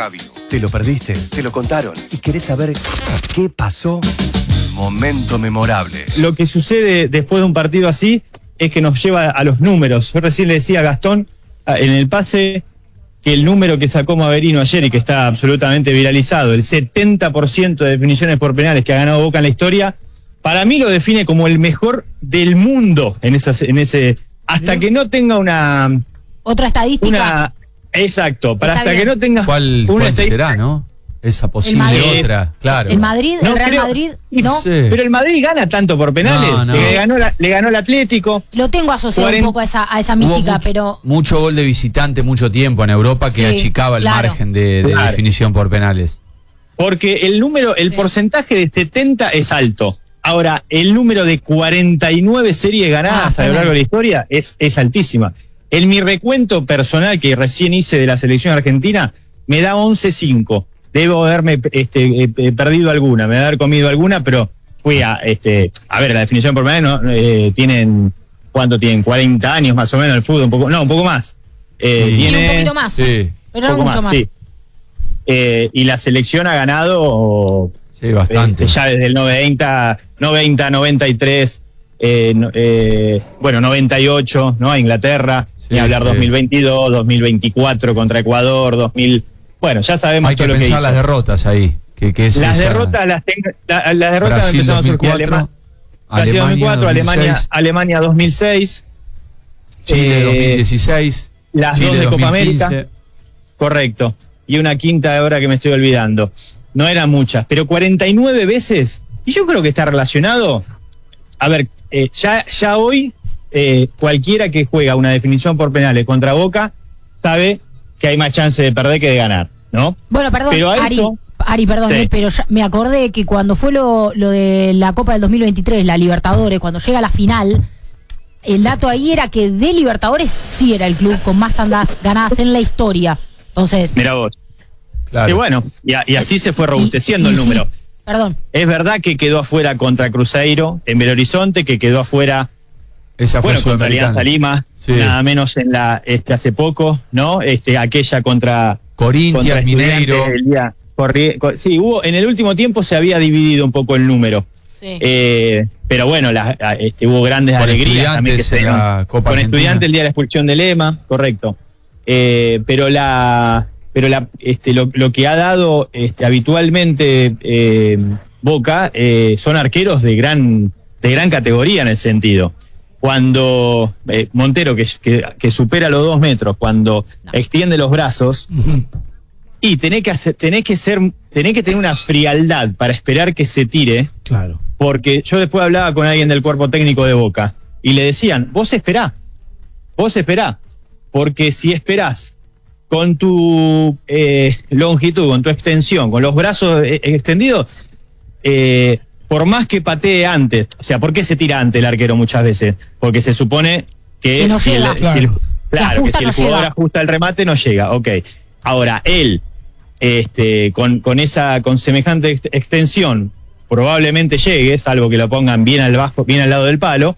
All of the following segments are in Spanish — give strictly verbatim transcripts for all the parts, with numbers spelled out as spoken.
radio. ¿Te lo perdiste? ¿Te lo contaron? ¿Y querés saber qué pasó? Momento memorable. Lo que sucede después de un partido así es que nos lleva a los números. Yo recién le decía a Gastón en el pase que el número que sacó Maverino ayer y que está absolutamente viralizado, el setenta por ciento de definiciones por penales que ha ganado Boca en la historia, para mí lo define como el mejor del mundo en, esas, en ese... Hasta que no tenga una... Otra estadística. Una, exacto, para Está hasta bien. que no tenga... ¿Cuál, una cuál será, no? Esa posible Madrid. otra, claro. El Madrid, No el Real creo- Madrid, Sí, no. sí. Pero el Madrid gana tanto por penales. No, no. Le, ganó la- le ganó el Atlético. Lo tengo asociado cuarenta un poco a esa, a esa Hubo mística, mucho, pero mucho gol de visitante mucho tiempo en Europa que Sí, achicaba el claro. margen de, de Claro. definición por penales. Porque el número, el Sí. porcentaje de setenta es alto. Ahora, el número de cuarenta y nueve series ganadas Ah, a lo largo tremendo. de la historia es, es altísima. En mi recuento personal que recién hice de la selección argentina, me da once cinco. Debo haberme este, eh, eh, perdido alguna, me debo haber comido alguna, pero fui a, este, a ver, la definición por penales, ¿no? Eh, tienen, ¿cuánto tienen? cuarenta años más o menos el fútbol, un poco, no, un poco más. Eh, Sí. y tiene, un poquito más. Sí, Pero no poco mucho más. sí. Eh, y la selección ha ganado sí, bastante. este, ya desde el noventa, noventa, noventa y tres, eh, no- eh, bueno, noventa y ocho, ¿no? A Inglaterra, Sí, ni hablar sí. dos mil veintidós, dos mil veinticuatro contra Ecuador, dos mil, bueno, ya sabemos Hay que todo lo que pensar hizo. las derrotas ahí. Que, que es Las esa- derrotas, las, tengo- la- las derrotas Brasil empezaron a dos mil surgir. cuatro, Alema- Brasil dos mil cuatro, Alemania, Alemania dos mil seis, Chile eh, dos mil dieciséis, las Chile dos de Copa dos mil quince. América. Correcto. Y una quinta ahora que me estoy olvidando. No eran muchas, pero cuarenta y nueve veces. Y yo creo que está relacionado. A ver, eh, ya, ya hoy eh, cualquiera que juega una definición por penales contra Boca sabe que hay más chance de perder que de ganar, ¿no? Bueno, perdón, Pero a Ari, esto- Ari, perdón, Sí. eh, pero ya me acordé que cuando fue lo, lo de la Copa del dos mil veintitrés, la Libertadores, cuando llega a la final, el dato ahí era que de Libertadores sí era el club con más tandas ganadas en la historia. Entonces, Mira vos. Claro. Y bueno, y, a- y así se fue robusteciendo y- y el número. sí, perdón. Es verdad que quedó afuera contra Cruzeiro en Belo Horizonte, que quedó afuera Esa fue bueno, contra Sudamericana. Alianza Lima, Sí. nada menos en la este hace poco, ¿no? Este aquella contra Corinthians, contra Estudiantes Mineiro. el día corri- co- sí, hubo en el último tiempo se había dividido un poco el número. Sí. Eh, pero bueno, la- a- este, hubo grandes Con alegrías también que Estudiantes se en dieron. la Copa Con Argentina. Estudiantes el día de la expulsión de Lema, correcto. Eh, pero la pero la este lo, lo que ha dado este habitualmente eh, Boca eh, son arqueros de gran de gran categoría en ese sentido. Cuando eh, Montero que, que, que supera los dos metros, cuando No. extiende los brazos y tenés que hacer, tenés que ser tenés que tener una frialdad para esperar que se tire. Claro. Porque yo después hablaba con alguien del cuerpo técnico de Boca y le decían, vos esperá, vos esperá, porque si esperás con tu eh, longitud, con tu extensión, con los brazos eh, extendidos, eh, por más que patee antes, o sea, ¿por qué se tira antes el arquero muchas veces? Porque se supone que, Que no si llega. el, Claro. si el- Si claro, ajusta, que si no el jugador llega. ajusta el remate no llega, ok. Ahora, él, este, con, con esa, con semejante ext- extensión, probablemente llegue, salvo que lo pongan bien al bajo, bien al lado del palo,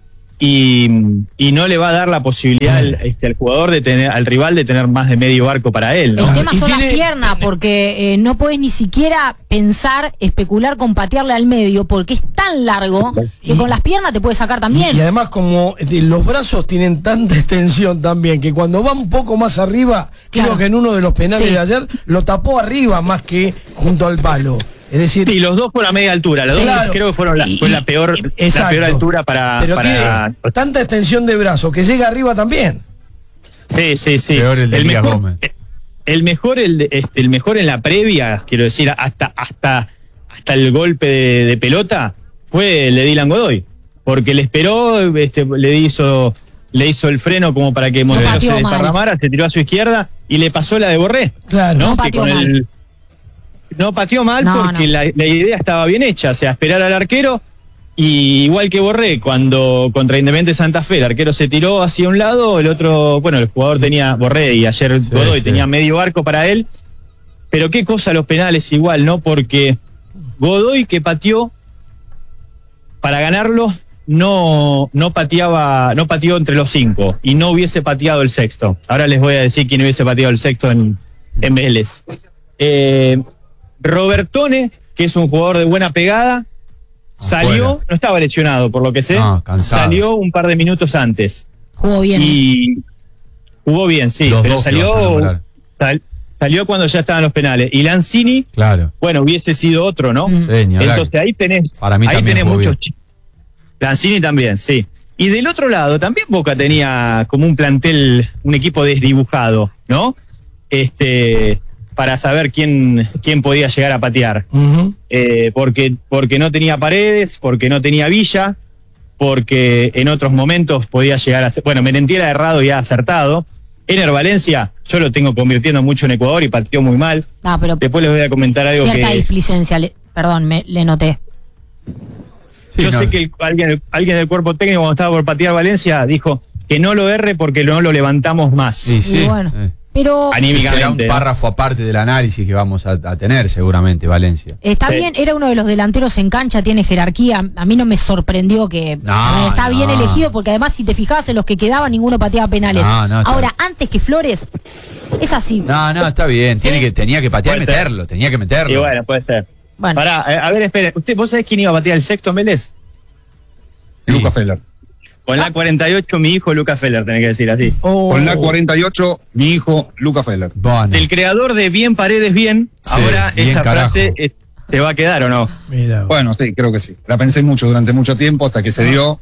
y, y no le va a dar la posibilidad al, este, al jugador de tener, al rival de tener más de medio arco para él, ¿no? El tema Y son tiene- las piernas, porque eh, no podés ni siquiera pensar, especular con patearle al medio, porque es tan largo que Y- con las piernas te puede sacar Y, también. y además como eh, los brazos tienen tanta extensión también que cuando va un poco más arriba, Claro. creo que en uno de los penales Sí. de ayer lo tapó arriba más que junto al palo. Es decir, Sí, los dos fueron a media altura, los Sí, dos claro. creo que fueron la, Y- fue la y- peor, exacto. la peor altura para, pero para tiene tanta extensión de brazo que llega arriba también. sí, sí, sí. Peor el de Elías mejor, Gómez. el mejor, el, de- este, el mejor en la previa, quiero decir, hasta, hasta, hasta el golpe de, de pelota, fue el de Dylan Godoy. Porque le esperó, este, le hizo, le hizo el freno como para que Montero se pateó mal. desparramara, se tiró a su izquierda y le pasó la de Borré. Claro. ¿no? No Que pateó con mal. el- no pateó mal No, porque no. La, la idea estaba bien hecha, o sea, esperar al arquero. Y igual que Borré, cuando contra Independiente Santa Fe el arquero se tiró hacia un lado, el otro, bueno, el jugador tenía Borré y ayer Sí, Godoy sí. tenía medio arco para él. Pero qué cosa los penales igual, ¿no? Porque Godoy que pateó para ganarlo no, no pateaba, no pateó entre los cinco y no hubiese pateado el sexto. Ahora les voy a decir quién hubiese pateado el sexto en, en Vélez. Eh, Robertone, que es un jugador de buena pegada, salió, Afuera. no estaba lesionado por lo que sé, No, cansado. salió un par de minutos antes. Jugó bien. Y jugó bien, sí, Los pero dos que vas a salió, nombrar. sal- salió cuando ya estaban los penales. Y Lanzini, Claro. bueno, hubiese sido otro, ¿no? Mm. Sí, ni hablar. Entonces ahí tenés, Para mí ahí también tenés jugó muchos bien. chicos. Lanzini también, sí. Y del otro lado, también Boca tenía como un plantel, un equipo desdibujado, ¿no? Este, para saber quién, quién podía llegar a patear. Ujú. Eh, porque, porque no tenía Paredes, porque no tenía Villa, porque en otros momentos podía llegar a ser. Bueno, Merentiel ha errado y ha acertado. Ener Valencia, yo lo tengo convirtiendo mucho en Ecuador y pateó muy mal. No, pero Después les voy a comentar algo cierta que. displicencia, le- perdón, me, le noté. Sí, yo no, sé que el- alguien, alguien del cuerpo técnico, cuando estaba por patear Valencia, dijo que no lo erre porque no lo levantamos más. Sí, sí. Y bueno, Eh. pero Ani- Sí, será un anímicamente, ¿no? párrafo aparte del análisis que vamos a, a tener seguramente, Valencia. está Sí. bien, era uno de los delanteros en cancha, tiene jerarquía. A mí no me sorprendió que No, está no. bien elegido, porque además, si te fijabas en los que quedaban, ninguno pateaba penales. No, no, está Ahora, antes que Flores, es así. No, no, está bien. Tiene que, tenía que patear y Puede ser. meterlo. Tenía que meterlo. Y bueno, puede ser. Bueno, Pará, eh, a ver, espere. ¿Usted, ¿Vos sabés quién iba a patear el sexto en Vélez? Sí. Lucas Feller. Con la cuarenta y ocho, mi hijo Lucas Feller, tenés que decir así. Oh. Con la cuarenta y ocho, mi hijo Lucas Feller. Bueno. Del creador de Bien Paredes Bien, Sí, ahora bien esa carajo. frase eh, te va a quedar o no. Mira. Bueno, sí, creo que sí. La pensé mucho durante mucho tiempo hasta que se dio.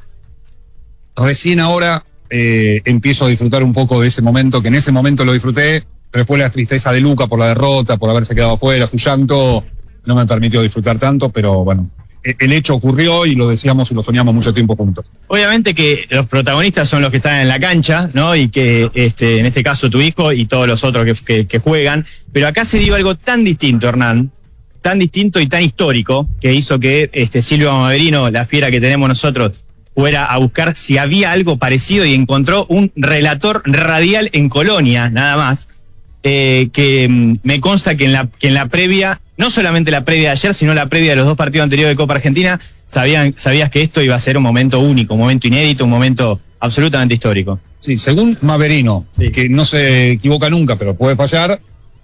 Recién ahora eh, empiezo a disfrutar un poco de ese momento, que en ese momento lo disfruté, pero después la tristeza de Luca por la derrota, por haberse quedado afuera, su llanto no me permitió disfrutar tanto, pero bueno, e- el hecho ocurrió y lo decíamos y lo soñamos mucho tiempo juntos. Obviamente que los protagonistas son los que están en la cancha, ¿no? Y que este, en este caso tu hijo y todos los otros que, que- que juegan. Pero acá se dio algo tan distinto, Hernán, tan distinto y tan histórico, que hizo que este, Silvio Maverino, la fiera que tenemos nosotros, fuera a buscar si había algo parecido y encontró un relator radial en Colonia, nada más. Eh, que mm, me consta que en, la, que en la previa, no solamente la previa de ayer, sino la previa de los dos partidos anteriores de Copa Argentina, sabían, sabías que esto iba a ser un momento único, un momento inédito, un momento absolutamente histórico. Sí, según Maverino, Sí. que no se equivoca nunca, pero puede fallar,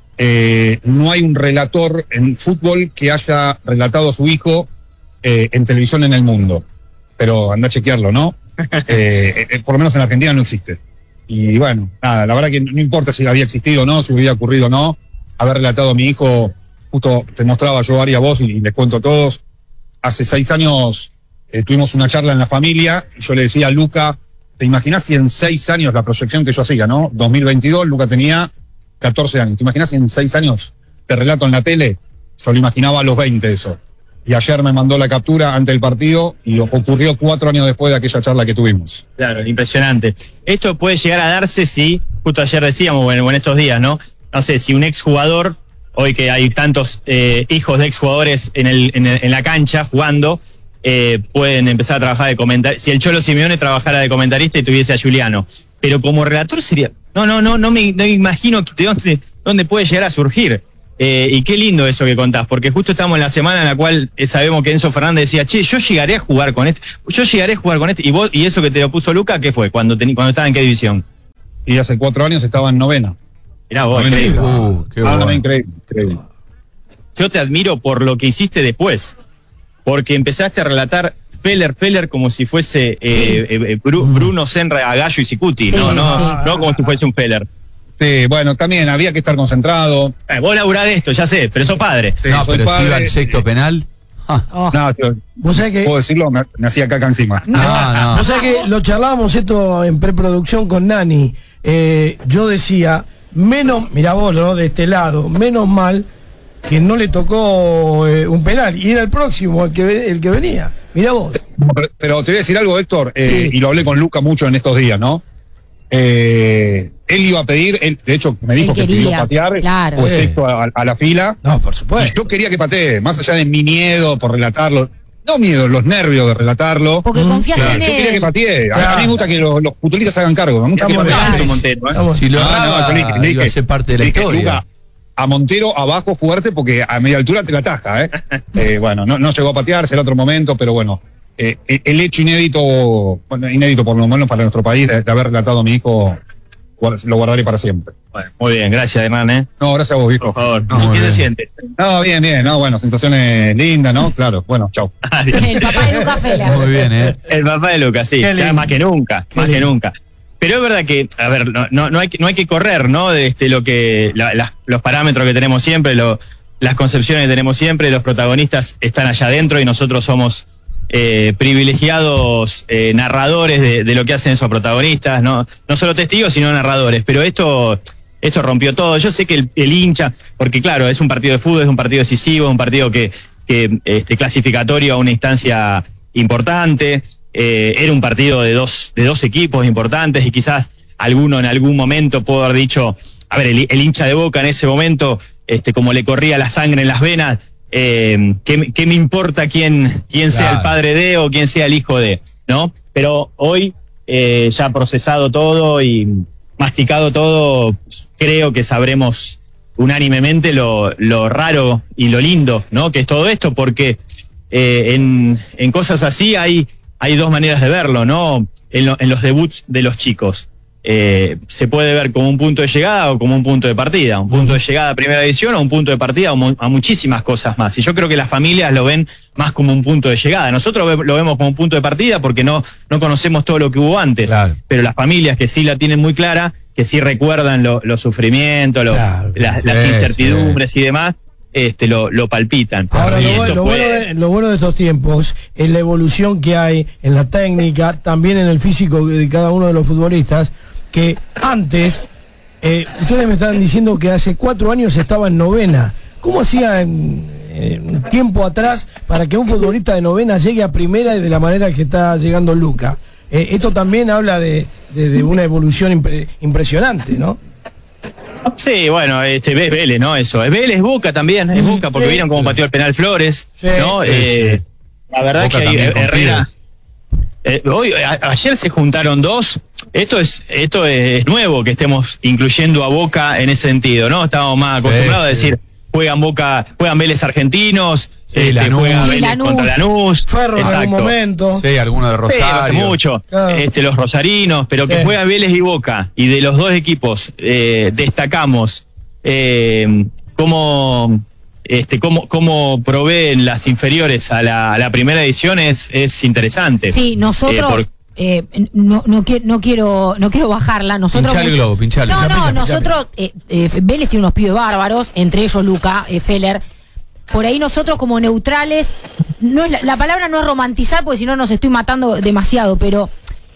eh, no hay un relator en fútbol que haya relatado a su hijo eh, en televisión en el mundo. Pero anda a chequearlo, ¿no? Eh, eh, por lo menos en Argentina no existe. Y bueno, nada, la verdad que no importa si había existido o no, si hubiera ocurrido o no, haber relatado a mi hijo, justo te mostraba yo Ari a vos y, y les cuento a todos, hace seis años eh, tuvimos una charla en la familia y yo le decía a Luca, ¿te imaginás si en seis años la proyección que yo hacía, ¿no? dos mil veintidós, Luca tenía catorce años. ¿Te imaginás si en seis años te relato en la tele? Yo lo imaginaba a los veinte eso. Y ayer me mandó la captura ante el partido y ocurrió cuatro años después de aquella charla que tuvimos. Claro, impresionante. Esto puede llegar a darse si, justo ayer decíamos, bueno, en estos días, ¿no? No sé, si un exjugador, hoy que hay tantos eh, hijos de exjugadores en, el, en, el- en la cancha jugando, eh, pueden empezar a trabajar de comentarista. Si el Cholo Simeone trabajara de comentarista y tuviese a Juliano. Pero como relator sería... No, no, no, no me, no me imagino de dónde, dónde puede llegar a surgir. Eh, y qué lindo eso que contás, porque justo estamos en la semana en la cual eh, sabemos que Enzo Fernández decía, che, yo llegaré a jugar con este, yo llegaré a jugar con este, y vos, y eso que te lo puso Luca, ¿qué fue? Cuando, tení, cuando estaba en qué división. Y hace cuatro años estaba en novena. Mirá vos, Novena. increíble. Uh, qué Ah, bueno. increíble, increíble. Yo te admiro por lo que hiciste después, porque empezaste a relatar Feller, Feller como si fuese eh, eh, eh, Bru- Bruno Senra, Gallo y Cicuti, Sí, no, no, sí. no como si fuese un Feller. Sí, bueno, también había que estar concentrado. Eh, vos laburás de esto, ya sé, pero sos padre. Sí, No, soy pero si padre. iba al sexto penal. Ah, Oh. No, tío, Vos sabés que, puedo decirlo, me, me hacía caca encima. no, no. vos sabés que lo charlábamos esto en preproducción con Nani. Eh, yo decía, menos, mira vos, ¿no? De este lado, menos mal que no le tocó eh, un penal. Y era el próximo, el que, ve- el que venía. Mirá vos. Pero, pero te voy a decir algo, Héctor, eh, Sí. y lo hablé con Luca mucho en estos días, ¿no? Eh, él iba a pedir, él, de hecho me dijo Él que pidió quería, patear, claro. fue Sí. sexto a, a la fila. No, por Y supuesto. yo quería que patee, más allá de mi miedo por relatarlo. No miedo, los nervios de relatarlo. Porque Mm, confías Claro, en yo quería que él. patee. A- A, Claro. mí me gusta que los, los futbolistas se hagan cargo. Me gusta que Estamos lo en relaten. Pero la- Montero, ¿eh? Estamos- Si lo No, no, erraba, yo le dije- le iba a dije- ser parte de la le dije, historia. Luca, a Montero abajo fuerte porque a media altura te la ataja, ¿eh? Eh, bueno, no, no llegó a patear, será otro momento, pero bueno. Eh, el hecho inédito, bueno, inédito por lo menos para nuestro país, de, de haber relatado a mi hijo, guard- lo guardaré para siempre. Bueno, muy bien, gracias, Hernán, ¿eh? No, gracias a vos, viejo. Por favor. No, ¿Y muy qué se bien. siente? No, bien, bien, no, bueno, sensaciones lindas, ¿no? Claro, bueno, chau. El papá de Luca Feller. Muy bien, ¿eh? El papá de Lucas, sí, Qué ya lindo. más que nunca, Qué más que lindo. nunca. Pero es verdad que, a ver, no, no, no hay, que- no hay que correr, ¿no? De este, lo que, la- la- los parámetros que tenemos siempre, lo- las concepciones que tenemos siempre, los protagonistas están allá adentro y nosotros somos eh, privilegiados eh, narradores de, de lo que hacen esos protagonistas, ¿no? No solo testigos, sino narradores. Pero esto, esto rompió todo. Yo sé que el, el hincha, porque claro, es un partido de fútbol, es un partido decisivo, es un partido que, que este, clasificatorio a una instancia importante. Eh, era un partido de dos, de dos equipos importantes y quizás alguno en algún momento pudo haber dicho, a ver, el, el hincha de Boca en ese momento, este, como le corría la sangre en las venas, eh, ¿qué, qué me importa quién, quién sea Claro. el padre de o quién sea el hijo de, ¿no? Pero hoy, eh, ya procesado todo y masticado todo, creo que sabremos unánimemente lo, lo raro y lo lindo, ¿no? Que es todo esto, porque eh, en, en cosas así hay, hay dos maneras de verlo, ¿no? En, lo- en los debuts de los chicos. Eh, se puede ver como un punto de llegada o como un punto de partida. Un punto de llegada a primera división o un punto de partida a, mu- a muchísimas cosas más. Y yo creo que las familias lo ven más como un punto de llegada. Nosotros ve- lo vemos como un punto de partida porque no, no conocemos todo lo que hubo antes. Claro. Pero las familias que sí la tienen muy clara, que sí recuerdan lo- los sufrimientos, lo- Claro, las, sí, las incertidumbres y demás, este, lo, lo palpitan. Ahora, Y lo, bu- esto lo fue- bueno de, lo bueno de estos tiempos es la evolución que hay en la técnica, también en el físico de cada uno de los futbolistas, que antes, eh, ustedes me estaban diciendo que hace cuatro años estaba en novena. ¿Cómo hacía en, en tiempo atrás para que un futbolista de novena llegue a primera y de la manera que está llegando Luca? Eh, esto también habla de, de- de una evolución impre- impresionante, ¿no? Sí, bueno, este, ves Vélez, ¿no? Eso. Es Vélez, Boca también, es Mm, Boca, porque sí, vieron cómo sí. pateó el penal Flores, Sí, ¿no? sí, Eh, sí. La verdad Boca que ahí, también eh, con Herrera. Pibes. eh, hoy, a- ayer se juntaron dos. Esto es, esto es nuevo que estemos incluyendo a Boca en ese sentido, ¿no? Estábamos más Sí, acostumbrados a sí. decir, juegan Boca, juegan Vélez argentinos, Sí, Lanús. juegan Sí, Vélez Lanús. contra Lanús. Ferro en Exacto. algún momento. Sí, alguno de Sí, hace Rosario. mucho. Claro. Este, los rosarinos, pero que Sí. juega Vélez y Boca. Y de los dos equipos eh, destacamos eh, cómo, este, cómo, cómo proveen las inferiores a la, a la primera edición es, es interesante. Sí, nosotros Eh, por- eh, no, no, qui- no quiero no quiero bajarla. Nosotros Pinchale el mucho- globo, pinchale. No, Pincha, no, pincha, nosotros eh, eh, Vélez tiene unos pibes bárbaros, entre ellos Luca eh, Feller. Por ahí nosotros como neutrales, no es la, la palabra no es romantizar, porque si no nos estoy matando demasiado, pero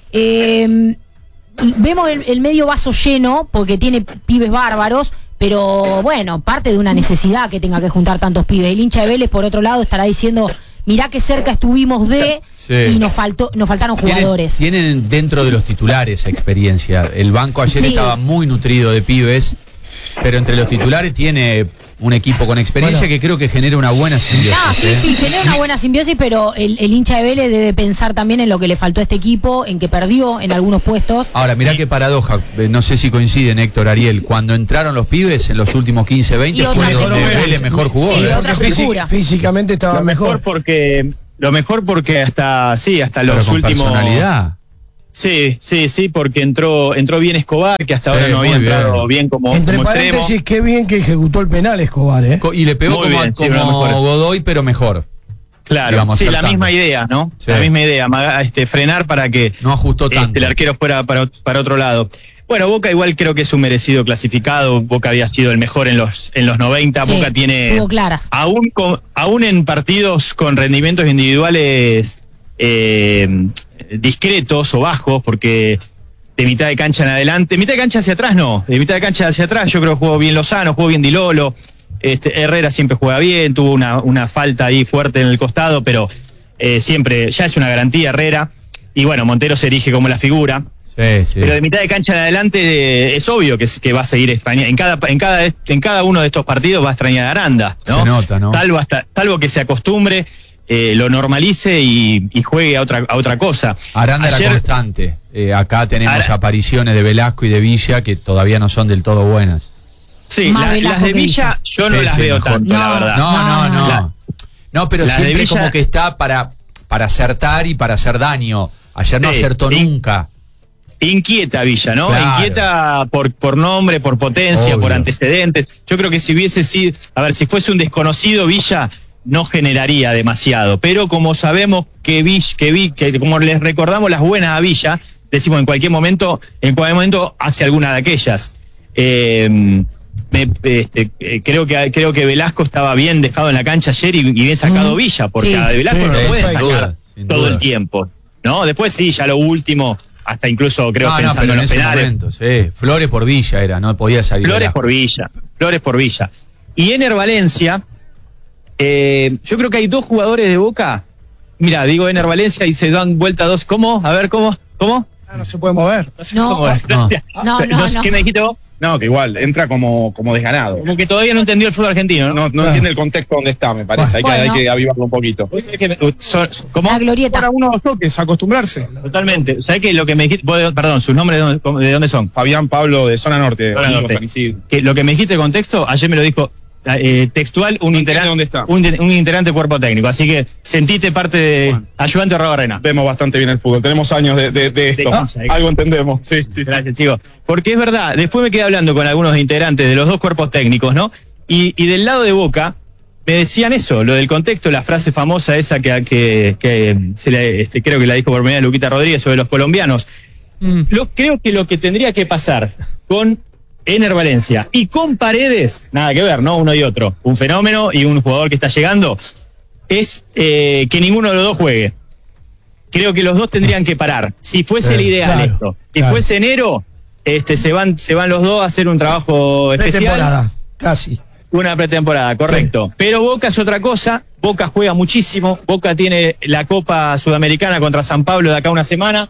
eh, vemos el, el medio vaso lleno porque tiene pibes bárbaros, pero bueno, parte de una necesidad que tenga que juntar tantos pibes. El hincha de Vélez, por otro lado, estará diciendo, mirá qué cerca estuvimos de, Sí. y nos faltó, nos faltaron Tienen, jugadores. tienen dentro de los titulares experiencia. El banco ayer Sí. estaba muy nutrido de pibes, pero entre los titulares tiene un equipo con experiencia Bueno. que creo que genera una buena simbiosis. Ah, sí, ¿eh? sí, genera una buena simbiosis, pero el, el hincha de Vélez debe pensar también en lo que le faltó a este equipo, en que perdió en algunos puestos. Ahora, mirá qué paradoja, eh, no sé si coinciden Héctor, Ariel, cuando entraron los pibes en los últimos quince, veinte Y fue otra donde figura. Vélez mejor jugó. Sí, ¿eh? otra Porque físi- figura. físicamente estaba Lo mejor mejor. porque lo mejor porque hasta sí, hasta Pero los con últimos personalidad. Sí, sí, sí, porque entró entró bien Escobar, que hasta Sí, ahora no había muy bien. entrado bien como, Entre como extremo. paréntesis, qué bien que ejecutó el penal Escobar, ¿eh? Co- Y le pegó Muy como, bien, sí, como lo mejor. Godoy, pero mejor. Claro, digamos, sí, la acertando. misma idea, ¿no? Sí. La misma idea, maga- este, frenar para que No ajustó este, tanto. el arquero fuera para, para otro lado. Bueno, Boca igual creo que es un merecido clasificado. Boca había sido el mejor en los en los noventa. Sí, Boca tiene, tuvo claras. aún con, aún en partidos con rendimientos individuales eh, discretos o bajos, porque de mitad de cancha en adelante, mitad de cancha hacia atrás no, de mitad de cancha hacia atrás yo creo que jugó bien Lozano, jugó bien Di Lolo, este, Herrera siempre juega bien, tuvo una, una falta ahí fuerte en el costado, pero eh, siempre, ya es una garantía Herrera, y bueno, Montero se erige como la figura. Sí, sí. Pero de mitad de cancha en adelante eh, es obvio que, que va a seguir extrañando. En cada, en, cada, en cada uno de estos partidos va a extrañar a Aranda, ¿no? Se nota, ¿no? Salvo, hasta, salvo que se acostumbre, eh, lo normalice y, y juegue a otra, a otra cosa. Aranda Ayer- era constante. Eh, acá tenemos Ara- apariciones de Velasco y de Villa que todavía no son del todo buenas. Sí, Más la- Velasco las de que Villa yo no Sí, las sí, veo mejor. tanto, la No, verdad. No, no, no. La- no, pero la de siempre Villa- como que está para, para acertar y para hacer daño. Ayer no Sí, acertó sí. nunca. inquieta Villa, ¿no? Claro. Inquieta por, por nombre, por potencia, Obvio. por antecedentes. Yo creo que si hubiese sido, a ver, si fuese un desconocido Villa, no generaría demasiado. Pero como sabemos que Villa, que, vi, que como les recordamos las buenas a Villa, decimos en cualquier momento, en cualquier momento hace alguna de aquellas. Eh, me, este, eh, creo que creo que Velasco estaba bien dejado en la cancha ayer y, y bien sacado Mm. Villa, porque Sí. a de Velasco Sí, no lo sí, pueden sin sacar duda, sin todo duda. el tiempo, ¿no? Después sí, ya lo último, hasta incluso creo No, no, pensando pero en en los ese penales. momento, sí. Flores por Villa era, no podía salir. Flores Velasco. por Villa, Flores por Villa. Y Ener Valencia, eh, yo creo que hay dos jugadores de Boca. Mira, digo Ener Valencia y se dan vuelta dos. ¿Cómo? A ver, ¿cómo? ¿Cómo? No se puede mover. No. ¿Cómo es? No. No, no, sé no. ¿Qué me dijiste vos? No, que igual, entra como, como desganado. Como que todavía no entendió el fútbol argentino, ¿no? No, no entiende el contexto donde está, me parece. Hay que, Bueno. hay que avivarlo un poquito. Es que me- son- ¿Cómo? La glorieta. Para uno o dos toques, acostumbrarse. Totalmente. ¿Sabés que lo que me dijiste, vos de- perdón, sus nombres de dónde, de dónde son? Fabián Pablo de Zona Norte. Zona amigo Norte. San Isidro. Que lo que me dijiste de contexto, ayer me lo dijo eh, textual un, No integra- entiende dónde está. un, un integrante del cuerpo técnico. Así que sentiste parte de Bueno. ayudante de Barrena. Vemos bastante bien el fútbol. Tenemos años de, de, de esto. cancha, de Algo entendemos. Sí, sí. Gracias, chicos. Porque es verdad, después me quedé hablando con algunos integrantes de los dos cuerpos técnicos, ¿no? Y, y del lado de Boca, me decían eso, lo del contexto, la frase famosa esa que, que, que se le, este, creo que la dijo por primera vez Luquita Rodríguez sobre los colombianos. Mm. Lo, creo que lo que tendría que pasar con Ener Valencia y con Paredes, nada que ver, ¿no? Uno y otro. Un fenómeno y un jugador que está llegando, es eh, que ninguno de los dos juegue. Creo que los dos tendrían que parar. Si fuese Eh, el ideal claro, esto. Si claro. fuese enero, este, se van, se van los dos a hacer un trabajo especial. Pretemporada, casi. Una pretemporada, correcto. Pero Boca es otra cosa. Boca juega muchísimo. Boca tiene la Copa Sudamericana contra San Pablo de acá a una semana.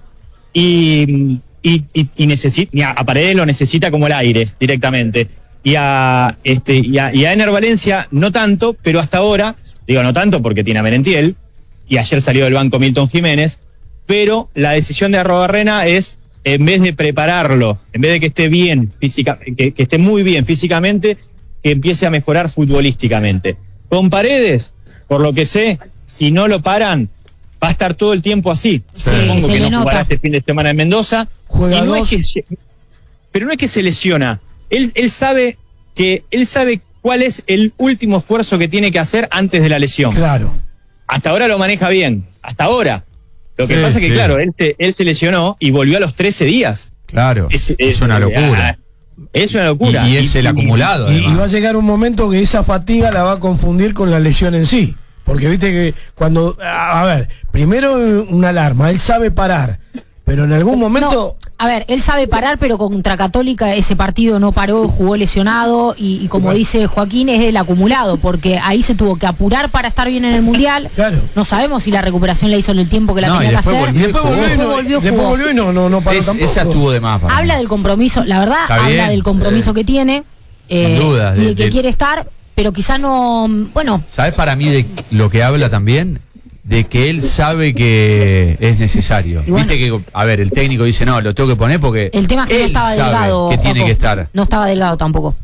Y, y, y, y necesita, y a, a Paredes lo necesita como el aire directamente. Y a, este, y a, y a Ener Valencia no tanto, pero hasta ahora, digo no tanto porque tiene a Merentiel. Y ayer salió del banco Milton Jiménez. Pero la decisión de Arrobarrena es, en vez de prepararlo, en vez de que esté bien física, que, que esté muy bien físicamente, que empiece a mejorar futbolísticamente. Con Paredes, por lo que sé, si no lo paran, va a estar todo el tiempo así. Sí, Supongo se que le no jugará nota. este fin de semana en Mendoza. Juega Y no dos. es que se- pero no es que se lesiona. Él, él sabe que él sabe cuál es el último esfuerzo que tiene que hacer antes de la lesión. Claro. Hasta ahora lo maneja bien. Hasta ahora. Lo que Sí, pasa es que, sí. claro, él se, él se lesionó y volvió a los trece días. Claro, es, una locura. Es una locura. Y, y es el acumulado, Y, y además. va a llegar un momento que esa fatiga la va a confundir con la lesión en sí. Porque viste que cuando, a a ver, primero una alarma, él sabe parar, pero en algún momento... No, a ver, él sabe parar, pero contra Católica ese partido no paró, jugó lesionado y, y como dice Joaquín, es el acumulado, porque ahí se tuvo que apurar para estar bien en el Mundial. Claro. No sabemos si la recuperación la hizo en el tiempo que la No, tenía y que después hacer. Y después volvió y Después no, volvió, después jugó. volvió y no, no, no paró Es- tampoco. esa estuvo de más. para Habla mí. del compromiso, la verdad, Está habla bien, del compromiso eh, que tiene. eh, sin duda, y de- de que de- quiere estar, pero quizá no, bueno, ¿Sabes para mí de lo que habla también? De que él sabe que es necesario. Y bueno. Viste que, a ver, el técnico dice, no, lo tengo que poner porque el tema es que no él estaba sabe delgado. que tiene Joaco. que estar. No estaba delgado tampoco.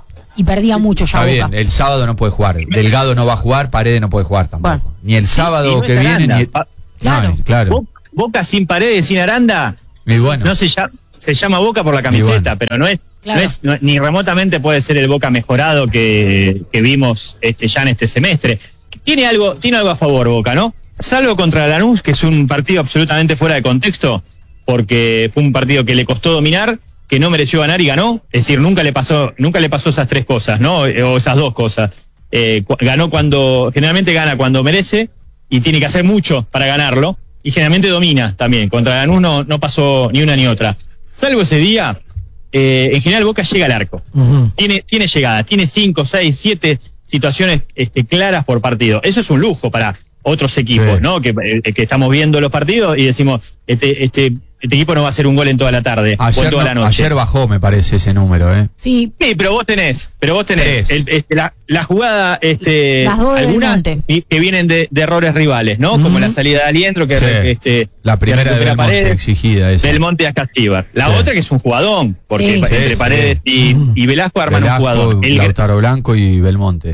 Y perdía mucho ya Está Boca. bien, el sábado no puede jugar. Delgado no va a jugar, Paredes no puede jugar tampoco. Bueno. Ni el sábado Y no que es viene, Aranda. ni... Ah, claro. No, claro. Bo- Boca sin Paredes, sin Aranda, Y bueno, no se llama, se llama Boca por la camiseta, bueno. pero no es, Claro. no es no- ni remotamente puede ser el Boca mejorado que, que vimos este, ya en este semestre. Tiene algo, tiene algo a favor Boca, ¿no? Salvo contra Lanús, que es un partido absolutamente fuera de contexto, porque fue un partido que le costó dominar, que no mereció ganar y ganó. Es decir, nunca le pasó, nunca le pasó esas tres cosas, ¿no? O esas dos cosas. Eh, cu- ganó cuando, generalmente gana cuando merece y tiene que hacer mucho para ganarlo. Y generalmente domina también. Contra Lanús no, no pasó ni una ni otra. Salvo ese día, eh, en general Boca llega al arco. Ujú. Tiene, tiene llegada, tiene cinco, seis, siete situaciones este, claras por partido. Eso es un lujo para otros equipos, Sí. ¿no? Que, eh, que estamos viendo los partidos y decimos, este, este, este equipo no va a hacer un gol en toda la tarde o en ayer, toda no- la noche. ayer bajó, me parece, ese número, ¿eh? Sí, Sí, pero vos tenés, pero vos tenés Tres. el- este, la, la jugada, este, Las dos de algunas Belmonte. y- que vienen de, de errores rivales, ¿no? Como Ujú. la salida de Aliendro, que Sí. re- este, La primera que de recupera Belmonte, Paredes, exigida esa. Belmonte a Castíbar. La Sí. otra que es un jugadón, porque Sí. entre Sí, sí. Paredes y, y Velasco arman Velasco, un jugador. El, Lautaro Blanco y Belmonte.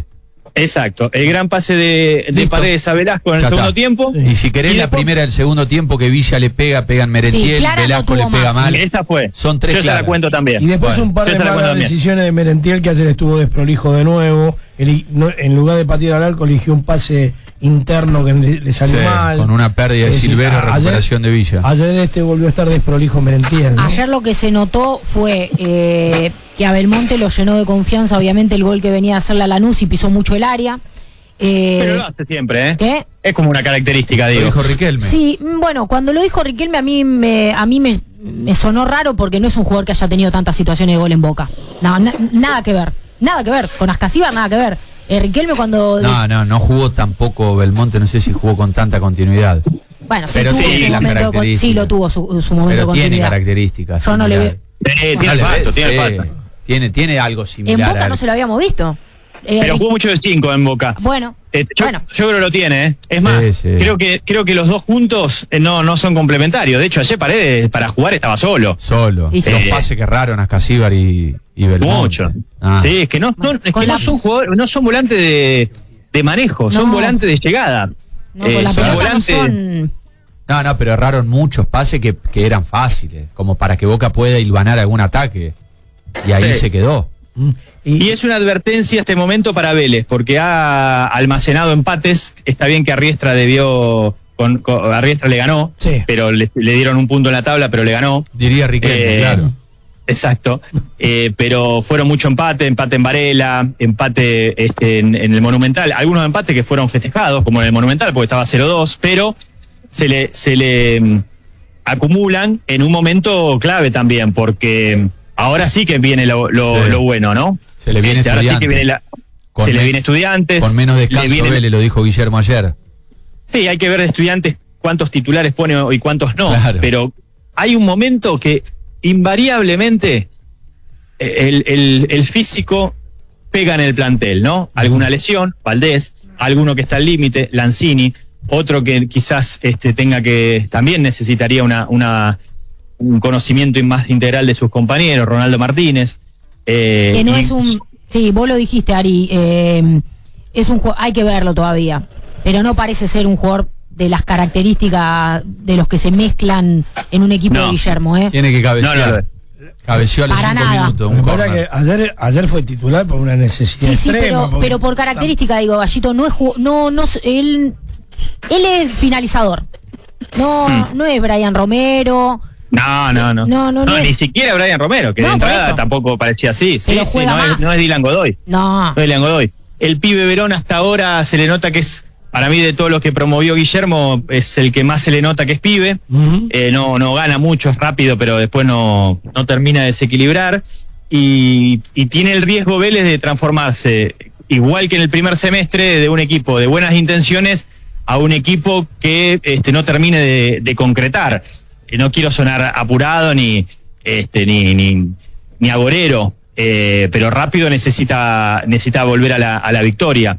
Exacto, el gran pase de, de Listo. Paredes a Velasco en el Ya segundo está. tiempo. Sí. Y si querés Y la después- primera del segundo tiempo que Villa le pega, pegan Merentiel, Sí, Clara no Velasco le tuvo pega más. mal. Esa fue. Son tres Yo se la claras. cuento también. Y después Bueno, un par yo de te la malas cuento también. decisiones de Merentiel, que ayer estuvo desprolijo de nuevo. Él, no- en lugar de patear al arco, eligió un pase interno que le, le salió Sí, mal. con una pérdida de Es decir, Silvera, a- recuperación de Villa. Ayer este volvió a estar desprolijo Merentiel, ¿no? Ayer lo que se notó fue eh, que a Belmonte lo llenó de confianza, obviamente, el gol que venía a hacer la Lanús y pisó mucho el área. Eh, Pero lo hace siempre, ¿eh? ¿Qué? Es como una característica, Lo digo. dijo Riquelme. Sí, mm, bueno, cuando lo dijo Riquelme a mí me a mí me, me sonó raro porque no es un jugador que haya tenido tantas situaciones de gol en Boca. No, na- nada que ver, nada que ver. Con Ascasíbar nada que ver. Eh, Riquelme cuando... No, no, no jugó tampoco Belmonte, no sé si jugó con tanta continuidad. Bueno, sí, pero tuvo sí, su las momento, con- sí características. lo tuvo su, su momento Pero de tiene continuidad. características. Yo no le similares. veo. Eh, tiene No le olfato, ves, tiene sí, olfato. tiene, tiene algo En similar. Boca a- no se lo habíamos visto. Eh, Pero Ri- jugó mucho de cinco en Boca. bueno, Eh, yo, bueno. yo creo que lo tiene, ¿eh? Es Sí, más, sí. creo que creo que los dos juntos eh, no, no son complementarios. De hecho, ayer Paredes para jugar estaba solo. Solo. Y sí. Los pases que erraron a Casíbar y, y Belmonte. Mucho. Ah. Sí, es que no, no, es Con que la- no son jugadores, no son volantes de, de manejo, son No. volantes de llegada. No, Eh, con la son pelota no volantes- son... No, no, pero erraron muchos pases que, que eran fáciles, como para que Boca pueda hilvanar algún ataque. Y ahí Sí. se quedó. Mm. Y, Y es una advertencia este momento para Vélez, porque ha almacenado empates. Está bien que Arriestra debió, con, con- Arriestra le ganó, Sí. pero le, le dieron un punto en la tabla, pero le ganó. Diría Riquelme, Eh, claro. Exacto. Eh, pero fueron mucho empate, empate en Varela, empate este, en, en el Monumental. Algunos empates que fueron festejados, como en el Monumental, porque estaba cero dos, pero se le, se le mm, acumulan en un momento clave también, porque ahora sí que viene lo, lo, Sí. lo bueno, ¿no? Se le viene Este, ahora sí que Estudiantes. viene la- Con se le men- viene Estudiantes. Con menos le descanso viene- Vélez, lo dijo Guillermo ayer. Sí, hay que ver de Estudiantes cuántos titulares pone y cuántos no. Claro. Pero hay un momento que invariablemente eh, el, el- el físico pega en el plantel, ¿no? Alguna lesión, Valdés, alguno que está al límite, Lanzini, otro que quizás este, tenga que, también necesitaría una, una, un conocimiento más integral de sus compañeros, Ronaldo Martínez. eh, Que no y- es un... Sí, vos lo dijiste, Ari. eh, es un juego, hay que verlo todavía. Pero no parece ser un jugador de las características de los que se mezclan en un equipo No. de Guillermo, ¿eh? Tiene que No, no, cabecear. no. Cabeció a los Para cinco nada. minutos. lo Un que pasa corner. es que ayer, ayer fue titular por una necesidad Sí, sí, extrema. pero, porque- pero por característica, digo, Gallito, no es ju- no, no, es- él, él es finalizador. No, Hmm. no es Brian Romero. No, no, no. No, no, no ni es- siquiera Brian Romero, que No, de por entrada eso. tampoco parecía así. Sí, Pero sí, juega no, más. es, no es Dylan Godoy. No. No es Dylan Godoy. El pibe Verón hasta ahora se le nota que es, para mí de todos los que promovió Guillermo, es el que más se le nota que es pibe. Ujú. Eh, no, no gana mucho, es rápido, pero después no, no termina de desequilibrar. Y, y tiene el riesgo Vélez de transformarse, igual que en el primer semestre, de un equipo de buenas intenciones a un equipo que este, no termine de, de concretar. Eh, no quiero sonar apurado ni, este, ni, ni, ni agorero, eh, pero rápido necesita, necesita volver a la, a la victoria.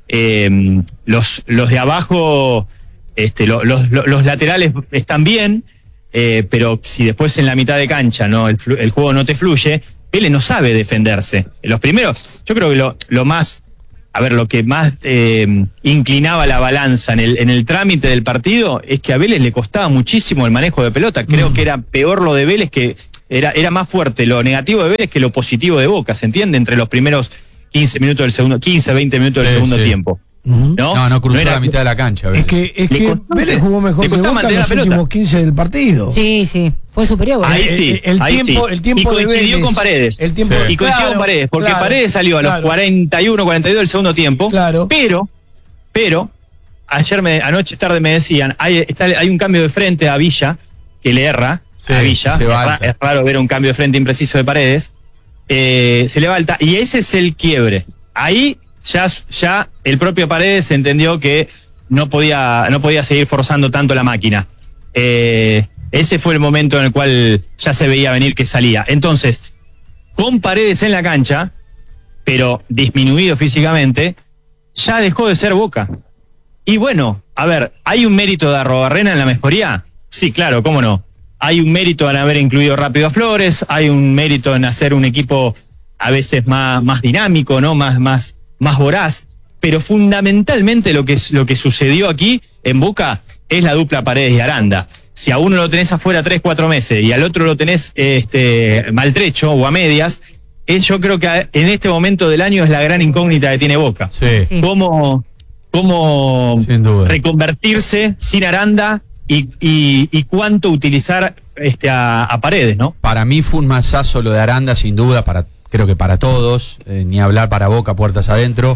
Eh, los, los de abajo, este, lo- los, los, los laterales están bien, eh, pero si después en la mitad de cancha no el, flu- el juego no te fluye, Vélez no sabe defenderse. Los primeros, yo creo que lo, lo más, a ver, lo que más eh, inclinaba la balanza en el, en el trámite del partido es que a Vélez le costaba muchísimo el manejo de pelota. Creo que era peor lo de Vélez, que era, era más fuerte lo negativo de Vélez que lo positivo de Boca, ¿se entiende? Entre los primeros quince minutos del segundo, quince, veinte minutos del Sí, segundo sí. tiempo. Ujú. ¿No? No, no cruzó era- la mitad de la cancha. Es Vélez. que, es Le que costó- Vélez jugó mejor le que costaba Boca en mantener los la pelota. últimos quince del partido. Sí, sí. Fue superior. Ahí El- sí, el, el ahí tiempo, sí. el tiempo y de coincidió Vélez. con Paredes. El tiempo Sí. Y coincidió claro, con Paredes, porque claro, Paredes salió a los claro. cuarenta y uno, cuarenta y dos del segundo tiempo. Claro. Pero, pero, ayer me, anoche tarde me decían, hay, está, hay un cambio de frente a Villa, que le erra Sí, a Villa. se Es, va ra- alta. es raro ver un cambio de frente impreciso de Paredes. Eh, se le va alta. Y ese es el quiebre. Ahí ya, ya el propio Paredes entendió que no podía, no podía seguir forzando tanto la máquina. Eh, ese fue el momento en el cual ya se veía venir que salía. Entonces, con Paredes en la cancha, pero disminuido físicamente, ya dejó de ser Boca. Y bueno, a ver, ¿hay un mérito de Arrobarrena en la mejoría? Sí, claro, cómo no. Hay un mérito en haber incluido rápido a Flores, hay un mérito en hacer un equipo a veces más, más dinámico, ¿no? Más, más, más voraz. pero fundamentalmente lo que, lo que sucedió aquí en Boca es la dupla Paredes y Aranda. Si a uno lo tenés afuera tres, cuatro meses y al otro lo tenés este, maltrecho o a medias, es, yo creo que en este momento del año es la gran incógnita que tiene Boca. Sí. Sí. ¿Cómo, cómo Sin duda. reconvertirse sin Aranda y, y, y cuánto utilizar este, a, a Paredes, ¿no? Para mí fue un masazo lo de Aranda, sin duda, para creo que para todos, eh, ni hablar para Boca, puertas adentro.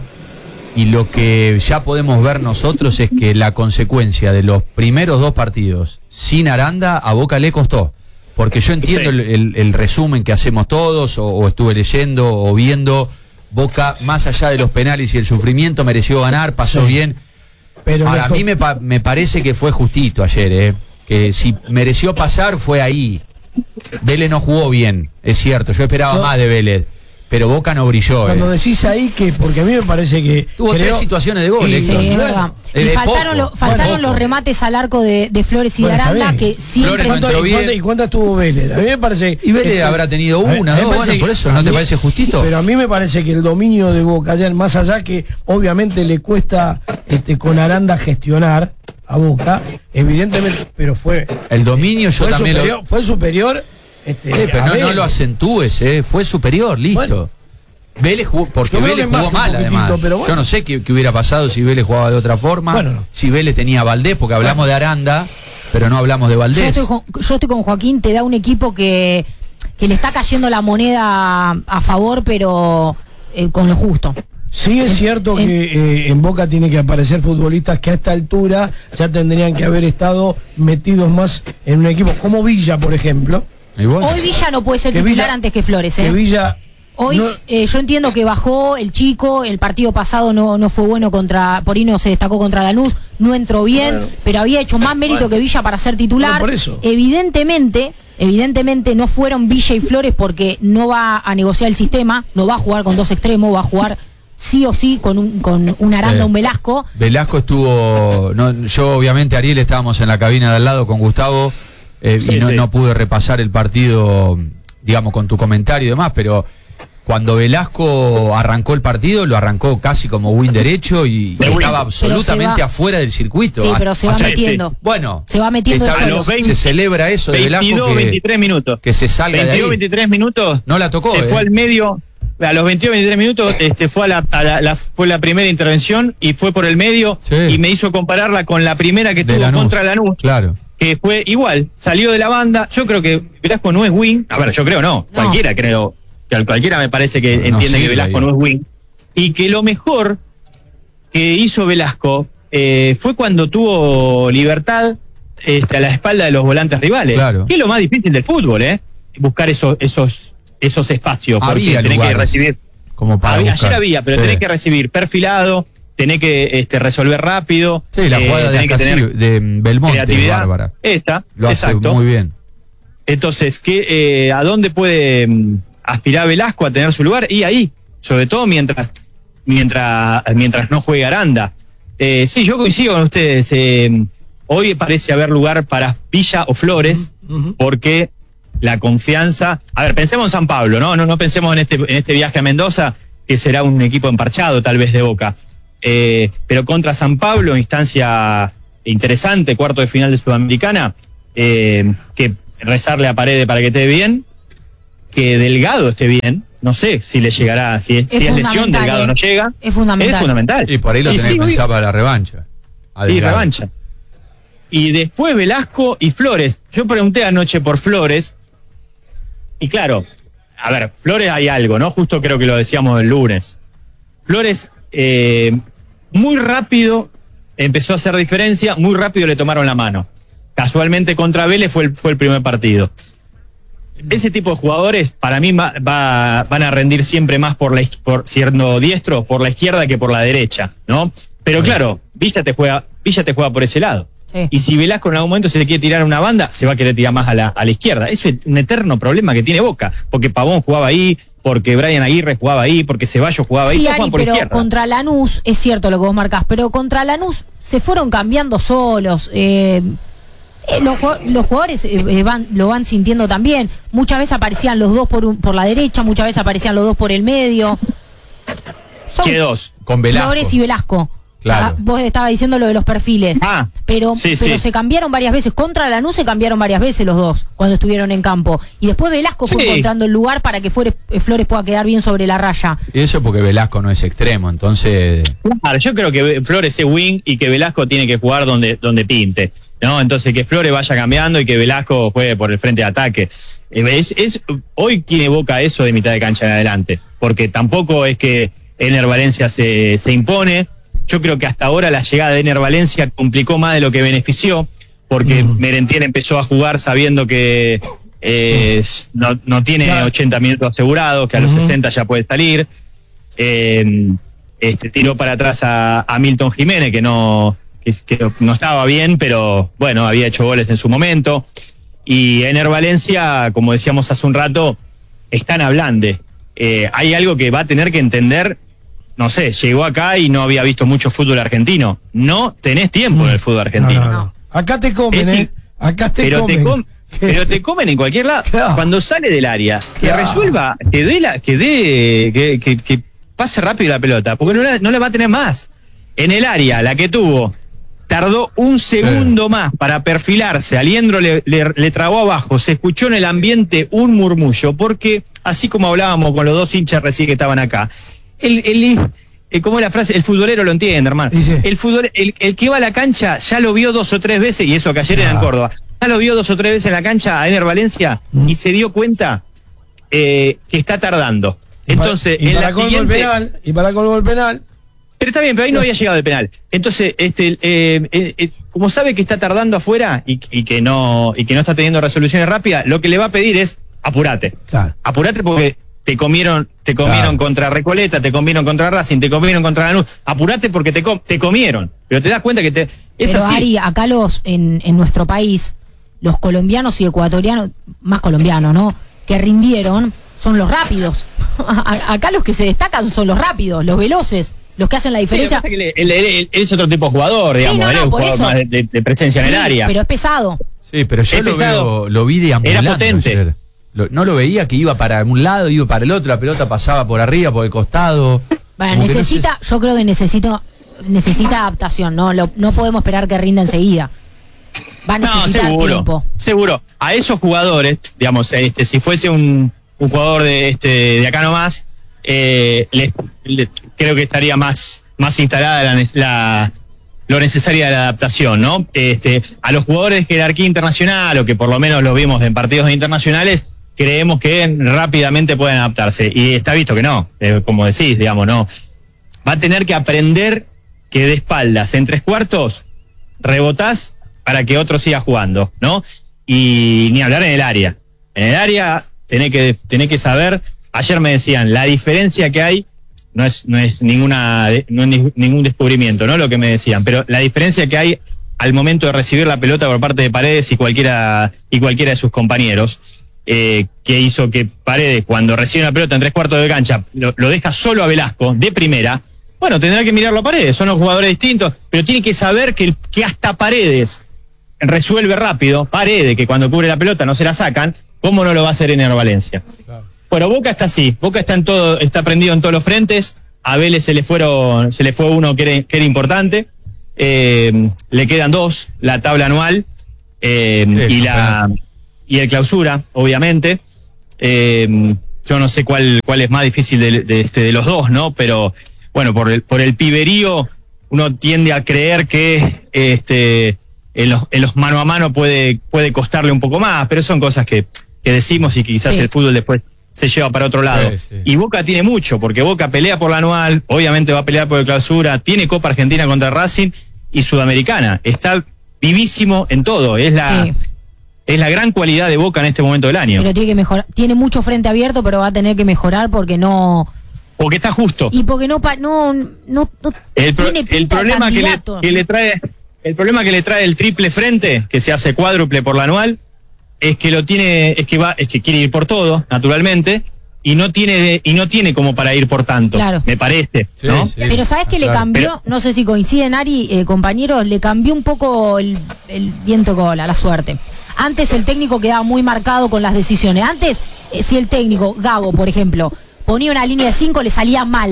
Y lo que ya podemos ver nosotros es que la consecuencia de los primeros dos partidos sin Aranda a Boca le costó. Porque yo entiendo Sí. el, el- el resumen que hacemos todos, o, o estuve leyendo o viendo, Boca, más allá de los penales y el sufrimiento, mereció ganar, pasó Sí. bien. Pero Para lejos- mí me, pa- me parece que fue justito ayer, eh, que si mereció pasar fue ahí. Vélez no jugó bien, es cierto, yo esperaba Yo- más de Vélez, pero Boca no brilló. Cuando eh. decís ahí que, porque a mí me parece que. Tuvo creo- tres situaciones de gol, y- Sí, Héctor. es bueno, verdad. eh, Y es faltaron, poco, lo- faltaron poco. los remates al arco de, de Flores y Bueno, de está Aranda, bien. que siempre... Flores no ¿Cuánto- entró y, bien. cuánta- ¿Y cuántas tuvo Vélez? A mí me parece. Y Vélez que- habrá tenido a mí- una, a mí me dos, parece bueno, por que- eso, a ¿no te mí- parece justito? Pero a mí me parece que el dominio de Boca ayer, más allá que obviamente le cuesta este, con Aranda gestionar a Boca, evidentemente, pero fue. El dominio yo fue también superior, lo... fue superior. Este, Eh, pero a no, no Vélez. lo acentúes, eh, fue superior, listo. Bueno. Vélez jugó, porque Yo creo Vélez que más jugó que un mal poquitito, además. pero bueno. Yo no sé qué, qué hubiera pasado si Vélez jugaba de otra forma, Bueno, no. si Vélez tenía a Valdés, porque hablamos de Aranda, pero no hablamos de Yo Valdés. estoy, con, yo estoy con Joaquín, te da un equipo que, que le está cayendo la moneda a favor, pero eh, con lo justo. Sí es cierto en- que eh, en Boca tiene que aparecer futbolistas que a esta altura ya tendrían que haber estado metidos más en un equipo, como Villa, por ejemplo. Y bueno, Hoy Villa no puede ser Que titular Villa- antes que Flores, Que ¿eh? Villa. Hoy no- eh, yo entiendo que bajó el chico, el partido pasado no, no fue bueno contra, por ahí no se destacó contra Lanús, no entró bien, Bueno. pero había hecho más mérito Bueno. que Villa para ser titular. Bueno, por eso. Evidentemente, evidentemente no fueron Villa y Flores porque no va a negociar el sistema, no va a jugar con dos extremos, va a jugar sí o sí con un, con un Aranda, Eh. un Velasco. Velasco estuvo, no, yo obviamente Ariel estábamos en la cabina de al lado con Gustavo eh, Sí, y no, sí. no pude repasar el partido, digamos, con tu comentario y demás, pero cuando Velasco arrancó el partido, lo arrancó casi como win derecho y De win. estaba absolutamente Pero se va- afuera del circuito. Sí, A- pero se va hasta- metiendo. Bueno, Se va metiendo está- él solo. A los veinte, se celebra eso de Velasco veintidós, que, veintitrés minutos. que se salga de veintidós, ahí. veintitrés minutos. No la tocó, Se eh. fue al medio. A los veintidós, veintitrés minutos este, fue, a la, a la- la- fue la primera intervención y fue por el medio Sí. y me hizo compararla con la primera que De tuvo Lanús. contra Lanús, Claro. que fue igual, salió de la banda. Yo creo que Velasco no es wing. A ver, yo creo no. No. Cualquiera creo. Que al cualquiera me parece que No entiende sirve que Velasco ahí. no es wing. Y que lo mejor que hizo Velasco eh, fue cuando tuvo libertad este, a la espalda de los volantes rivales. Claro. Que es lo más difícil del fútbol, ¿eh? Buscar esos, esos, esos espacios. Porque Había tenés que lugares recibir. como para Había- buscar. ayer había, pero Sí. tenés que recibir perfilado, tenés que este, resolver rápido. Sí, la eh, jugada de, tenés que Ascasí, tener de Belmonte, es creatividad. bárbara. Esta, Lo hace exacto. muy bien. Entonces, ¿qué, eh, ¿a dónde puede mm, aspirar Velasco a tener su lugar? Y ahí, sobre todo mientras mientras mientras no juegue Aranda. Eh, sí, yo coincido con ustedes. eh, hoy parece haber lugar para Villa o Flores, Ujú. porque la confianza... A ver, pensemos en San Pablo, ¿no? No, no pensemos en este, en este viaje a Mendoza, que será un equipo emparchado tal vez de Boca. Eh, pero contra San Pablo, instancia interesante, cuarto de final de Sudamericana, eh, que rezarle a Paredes para que esté bien, que Delgado esté bien, no sé si le llegará, si es, Es si es lesión, fundamental, Delgado eh. no llega, Es fundamental. es fundamental. Y por ahí lo Y tenés sí, que obvio. pensar para la revancha. A Y Delgado. revancha. Y después Velasco y Flores. Yo pregunté anoche por Flores, y claro, a ver, Flores hay algo, ¿no? Justo creo que lo decíamos el lunes. Flores, eh, muy rápido empezó a hacer diferencia, muy rápido le tomaron la mano. Casualmente contra Vélez fue el, fue el primer partido. Ese tipo de jugadores, para mí, va, va- van a rendir siempre más por la iz- por siendo diestro, por la izquierda que por la derecha, ¿no? Pero claro, Villa te juega, Villa te juega por ese lado. Sí. Y si Velasco en algún momento se le quiere tirar a una banda, se va a querer tirar más a la, a la izquierda. Eso es un eterno problema que tiene Boca, porque Pavón jugaba ahí, porque Brian Aguirre jugaba ahí, porque Ceballos jugaba ahí, Sí, todos Ari, juegan por pero izquierda. contra Lanús, es cierto lo que vos marcás, pero contra Lanús se fueron cambiando solos. eh, eh, los, jue- los jugadores eh, eh, van, lo van sintiendo también. Muchas veces aparecían los dos por, un- por la derecha, muchas veces aparecían los dos por el medio. Son- Che, dos. Con Velasco. Flores y Velasco. Claro. Ah, vos estabas diciendo lo de los perfiles. Ah, pero sí, pero sí. se cambiaron varias veces. Contra Lanús se cambiaron varias veces los dos cuando estuvieron en campo. Y después Velasco fue Sí. encontrando el lugar para que Flores, eh, Flores pueda quedar bien sobre la raya. Y eso porque Velasco no es extremo, entonces. Claro, yo creo que Flores es wing y que Velasco tiene que jugar donde, donde pinte, ¿no? Entonces que Flores vaya cambiando y que Velasco juegue por el frente de ataque. Eh, Es, es, hoy quien evoca eso de mitad de cancha en adelante, porque tampoco es que Ener Valencia se, se impone. Yo creo que hasta ahora la llegada de Ener Valencia complicó más de lo que benefició, porque mm. Merentiel empezó a jugar sabiendo que eh, no, no tiene claro. ochenta minutos asegurados, que a los uh-huh. sesenta ya puede salir. Eh, este, tiró para atrás a, a Milton Jiménez, que no, que, que no estaba bien, pero bueno, había hecho goles en su momento. Y Ener Valencia, como decíamos hace un rato, está en ablande. Eh, hay algo que va a tener que entender. No sé, llegó acá y no había visto mucho fútbol argentino. No tenés tiempo mm. en el fútbol argentino. No, no, no. Acá te comen, ¿eh? Acá te pero comen. Te com pero te comen en cualquier lado. Claro. Cuando sale del área, que claro. resuelva, que dé la, que dé, que, que, que pase rápido la pelota, porque no la, no la va a tener más. En el área, la que tuvo, tardó un segundo sí. más para perfilarse. Aliendro le, le, le trabó abajo. Se escuchó en el ambiente un murmullo, porque así como hablábamos con los dos hinchas recién que estaban acá, El, el, el, como es la frase, el futbolero lo entiende, hermano. Sí. El, futbol, el, el que va a la cancha ya lo vio dos o tres veces, y eso que ayer ah. era en Córdoba, ya lo vio dos o tres veces en la cancha a Ener Valencia mm. y se dio cuenta eh, que está tardando. Y Entonces, para, y en para la colmo siguiente, el penal, y para colmo el penal. Pero está bien, pero ahí no había llegado el penal. Entonces, este, eh, eh, eh, como sabe que está tardando afuera y, y que no y que no está teniendo resoluciones rápidas, lo que le va a pedir es apurate. Claro. Apurate porque te comieron, te comieron claro. contra Recoleta, te comieron contra Racing, te comieron contra Lanús. Apurate porque te, com te comieron. Pero te das cuenta que te es pero así. Ari, acá los en, en nuestro país, los colombianos y ecuatorianos, más colombianos, ¿no? Que rindieron son los rápidos. Acá los que se destacan son los rápidos, los veloces, los que hacen la diferencia. Sí, que él, él, él es otro tipo de jugador, digamos, sí, no, no, él es un jugador eso. más de, de, de presencia sí, en el área. Pero es pesado. Sí, pero yo es lo, veo, lo vi deambulando. Era potente. Ayer. Lo, no lo veía que iba para un lado, iba para el otro, la pelota pasaba por arriba, por el costado. Bueno, necesita, no sé. yo creo que necesito, necesita adaptación, ¿no? Lo, no podemos esperar que rinda enseguida. Va a necesitar no, seguro, tiempo. Seguro. A esos jugadores, digamos, este, si fuese un, un jugador de este de acá nomás, eh, le, le, creo que estaría más, más instalada la, la lo necesaria de la adaptación, ¿no? Este, a los jugadores de jerarquía internacional, o que por lo menos lo vimos en partidos internacionales, creemos que rápidamente pueden adaptarse. Y está visto que no, eh, como decís, digamos, no. Va a tener que aprender que de espaldas, en tres cuartos, rebotás para que otro siga jugando, ¿no? Y ni hablar en el área. En el área tenés que, tenés que saber, ayer me decían, la diferencia que hay no es, no es ninguna, no es ningún descubrimiento, ¿no? Lo que me decían, pero la diferencia que hay al momento de recibir la pelota por parte de Paredes y cualquiera, y cualquiera de sus compañeros, eh, que hizo que Paredes, cuando recibe la pelota en tres cuartos de cancha, lo, lo deja solo a Velasco, de primera. Bueno, tendrá que mirarlo a Paredes, son los jugadores distintos, pero tiene que saber que, el, que hasta Paredes resuelve rápido, Paredes, que cuando cubre la pelota no se la sacan, ¿cómo no lo va a hacer Ener Valencia? Claro. Bueno, Boca está así, Boca está en todo, está prendido en todos los frentes. A Vélez se le fueron, se le fue uno que era, que era importante, eh, le quedan dos, la tabla anual eh, sí, y la y el clausura, obviamente. Eh, yo no sé cuál cuál es más difícil de, de, este, de los dos, ¿no? Pero bueno, por el por el piberío uno tiende a creer que este en los, en los mano a mano puede puede costarle un poco más, pero son cosas que, que decimos y que quizás sí. el fútbol después se lleva para otro lado. Sí, sí. Y Boca tiene mucho, porque Boca pelea por la anual, obviamente va a pelear por el clausura, tiene Copa Argentina contra Racing y Sudamericana. Está vivísimo en todo. Es la, sí. es la gran cualidad de Boca en este momento del año. Pero tiene que mejorar. Tiene mucho frente abierto, pero va a tener que mejorar porque no... Porque está justo. Y porque no no, no, no el, pro, el problema que le, que le trae el problema que le trae el triple frente, que se hace cuádruple por la anual, es que lo tiene, es que va, es que quiere ir por todo, naturalmente, y no tiene, y no tiene como para ir por tanto, claro. me parece, sí, ¿no? Sí. Pero sabes que claro. le cambió, Pero, no sé si coinciden Ari, eh, compañeros, le cambió un poco el, el viento cola, la suerte. Antes el técnico quedaba muy marcado con las decisiones. Antes, eh, si el técnico, Gago, por ejemplo, ponía una línea de cinco, le salía mal.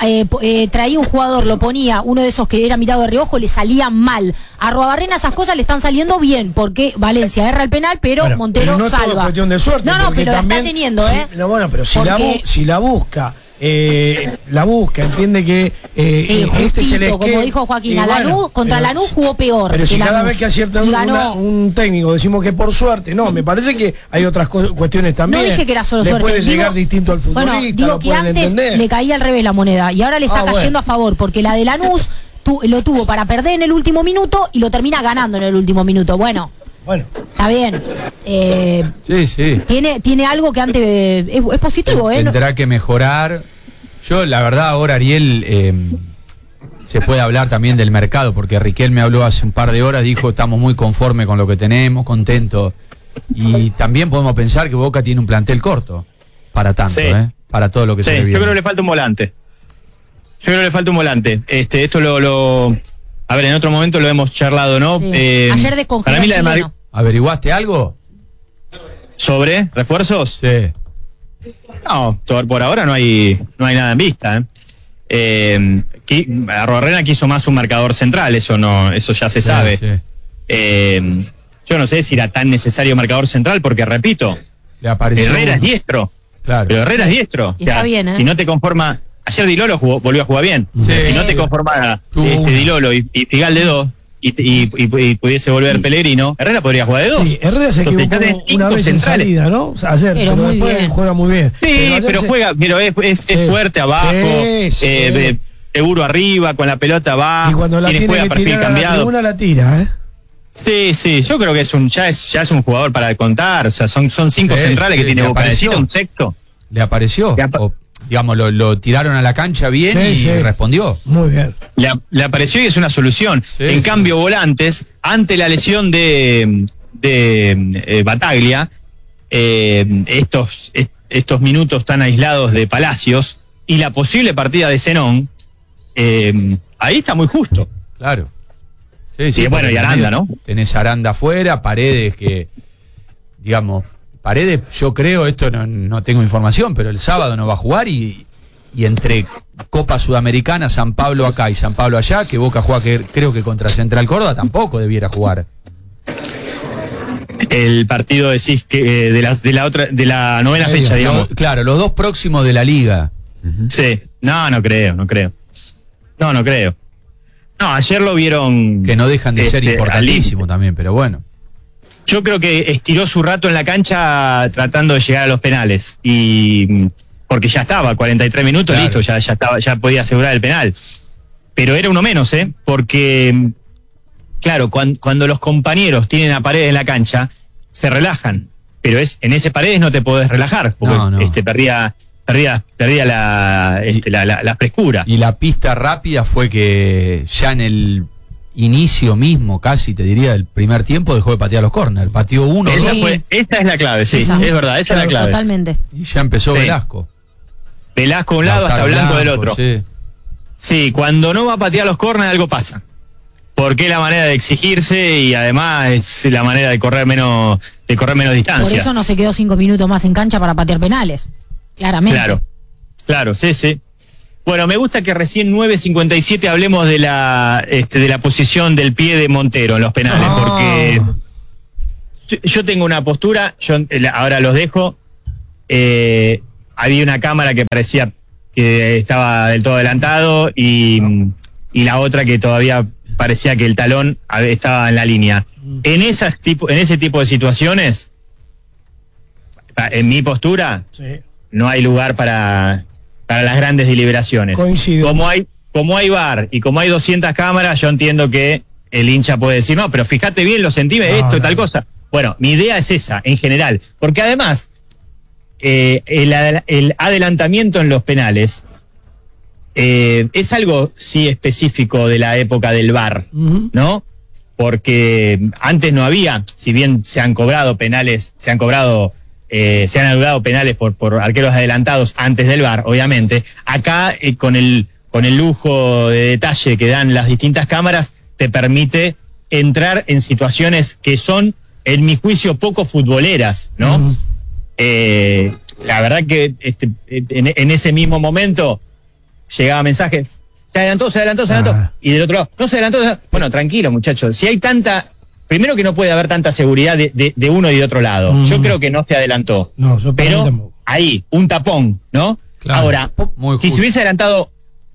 eh, eh, traía un jugador, lo ponía, uno de esos que era mirado de reojo, le salía mal. A Arruabarrena esas cosas le están saliendo bien, porque Valencia erra el penal, pero Bueno, Montero pero no es todo salva. cuestión de suerte. No, no, porque pero también, la está teniendo, si- ¿eh? No, bueno, pero si, la, Porque- bu- si la busca, eh, la busca, entiende que eh, Sí, eh, este es el justito, como esquema. dijo Joaquín, Y a bueno, Lanús, contra pero Lanús si- jugó peor Pero si que cada Lanús. vez que acierta Y un, ganó. una- un técnico decimos que por suerte, no, me parece que hay otras co- cuestiones también. No dije que era solo Le suerte. puede Digo- llegar distinto al futbolista, Bueno, digo lo que pueden antes entender. le caía al revés la moneda y ahora le está Ah, cayendo bueno. a favor, porque la de Lanús tu, lo tuvo para perder en el último minuto y lo termina ganando en el último minuto. Bueno, Bueno, está bien. Eh, Sí, sí. tiene, tiene algo que antes eh, es, es positivo, ¿eh? Tendrá que mejorar. Yo, la verdad, ahora, Ariel, eh, se puede hablar también del mercado, porque Riquelme habló hace un par de horas, dijo, estamos muy conformes con lo que tenemos, contentos. Y también podemos pensar que Boca tiene un plantel corto, para tanto, Sí. ¿eh? Para todo lo que Sí, se le yo viene. creo que le falta un volante. Yo creo que le falta un volante. Este, esto lo, lo a ver, en otro momento lo hemos charlado, ¿no? Sí. Eh, Ayer descongeló para mí la de al Madrid chileno. ¿Averiguaste algo? sobre refuerzos. Sí. No, to- por ahora no hay no hay nada en vista. ¿eh? Eh, qui- Arruabarrena quiso más un marcador central, eso no, eso ya se Sí, sabe. sí. Eh, yo no sé si era tan necesario marcador central, porque repito, Le apareció. Herrera es diestro. Claro. Pero Herrera es diestro. Y está bien, ¿eh? Si no te conforma. Ayer Di Lolo jugó, volvió a jugar bien. Sí. Si no te conforma Tuvo este, una. Di Lolo y, y Figal de dos y, y, y- y pudiese volver Pellegrino, Herrera podría jugar de dos. sí, Herrera se Entonces, equivocó ya tenés una cinco vez en centrales. salida, ¿no? O sea, ayer, Pero pero, muy después bien. juega muy bien. Sí, ayer pero se- juega, pero es, es- es Sí. fuerte abajo, Sí, sí. eh, eh, seguro arriba, con la pelota abajo, Y cuando la tiene tiene juega que perfil tirar a la cambiado. tribuna la tira, ¿eh? Sí, sí, yo creo que es un ya es ya es un jugador para contar, o sea, son son cinco Sí, centrales sí, que tiene le Boca, apareció. necesita un sexto. ¿Le apareció? Le apa- O, digamos, lo, lo tiraron a la cancha bien Sí, y sí. respondió. Muy bien. Le, le apareció y es una solución. Sí, en sí. cambio, Volantes, ante la lesión de, de eh, Bataglia, eh, estos, est- estos minutos tan aislados de Palacios y la posible partida de Zenón, eh, ahí está muy justo. Claro. Sí, Sí, bueno, porque y Aranda, ¿no? Tenés Aranda afuera, Paredes que, digamos, Paredes, yo creo, esto no, no tengo información, pero el sábado no va a jugar y, y entre Copa Sudamericana, San Pablo acá y San Pablo allá, que Boca juega que, creo que contra Central Córdoba tampoco debiera jugar. El partido decís que eh, de las de la otra de la novena Medio, fecha, digamos. Los- claro, los dos próximos de la liga. Sí. No, no creo, no creo. No, no creo. No, ayer lo vieron. Que no dejan de ser este, importantísimos al también, pero bueno. Yo creo que estiró su rato en la cancha tratando de llegar a los penales y mm, porque ya estaba cuarenta y tres minutos, Claro. listo, ya ya estaba ya podía asegurar el penal. Pero era uno menos, ¿eh? Porque mm, claro, cuan- cuando los compañeros tienen a Paredes en la cancha se relajan, pero es en ese Paredes no te podés relajar porque No, no. este perdía perdía perdía la este, la, la, la frescura. Y la pista rápida fue que ya en el inicio mismo, casi te diría, del primer tiempo, dejó de patear los córner. Pateó uno, Esa, dos, Sí. fue, esa es la clave, sí, Esa. es verdad, esa es la Claro, clave. totalmente. y ya empezó Sí. Velasco. Velasco de un lado hasta Lautaro Blanco del Blanco, otro. sí. Sí, cuando no va a patear los córneres algo pasa. Porque es la manera de exigirse y además es la manera de correr menos de correr menos Por distancia. eso no se quedó cinco minutos más en cancha para patear penales. Claramente. Claro, claro, sí, sí. Bueno, me gusta que recién nueve cincuenta y siete hablemos de la este, de la posición del pie de Montero en los penales, Ah. porque yo, yo tengo una postura, yo eh, ahora los dejo. Eh, había una cámara que parecía que estaba del todo adelantado y, y la otra que todavía parecía que el talón a- estaba en la línea. En esas tipo, en ese tipo de situaciones, pa- en mi postura, Sí. no hay lugar para, para las grandes deliberaciones. Coincido. Como hay, como hay V A R y como hay doscientas cámaras, yo entiendo que el hincha puede decir, no, pero fíjate bien los centímetros, No, esto y no. tal cosa. Bueno, mi idea es esa, en general. Porque además, eh, el, adel- el adelantamiento en los penales eh, es algo, sí, específico de la época del V A R, Ujú. ¿no? Porque antes no había, si bien se han cobrado penales, se han cobrado, eh, se han anulado penales por, por arqueros adelantados antes del V A R, obviamente. Acá, eh, con el con el lujo de detalle que dan las distintas cámaras, te permite entrar en situaciones que son, en mi juicio, poco futboleras, ¿no? Eh, la verdad que este, en, en ese mismo momento llegaba mensaje, se adelantó, se adelantó, se adelantó, Ah. y del otro lado, no se adelantó, se adelantó. Bueno, tranquilo, muchachos, si hay tanta, primero que no puede haber tanta seguridad de, de, de uno y de otro lado, Mm. yo creo que no se adelantó, No, yo para mí pero tampoco. ahí, un tapón, ¿no? Claro, Ahora, muy si se justo. hubiese adelantado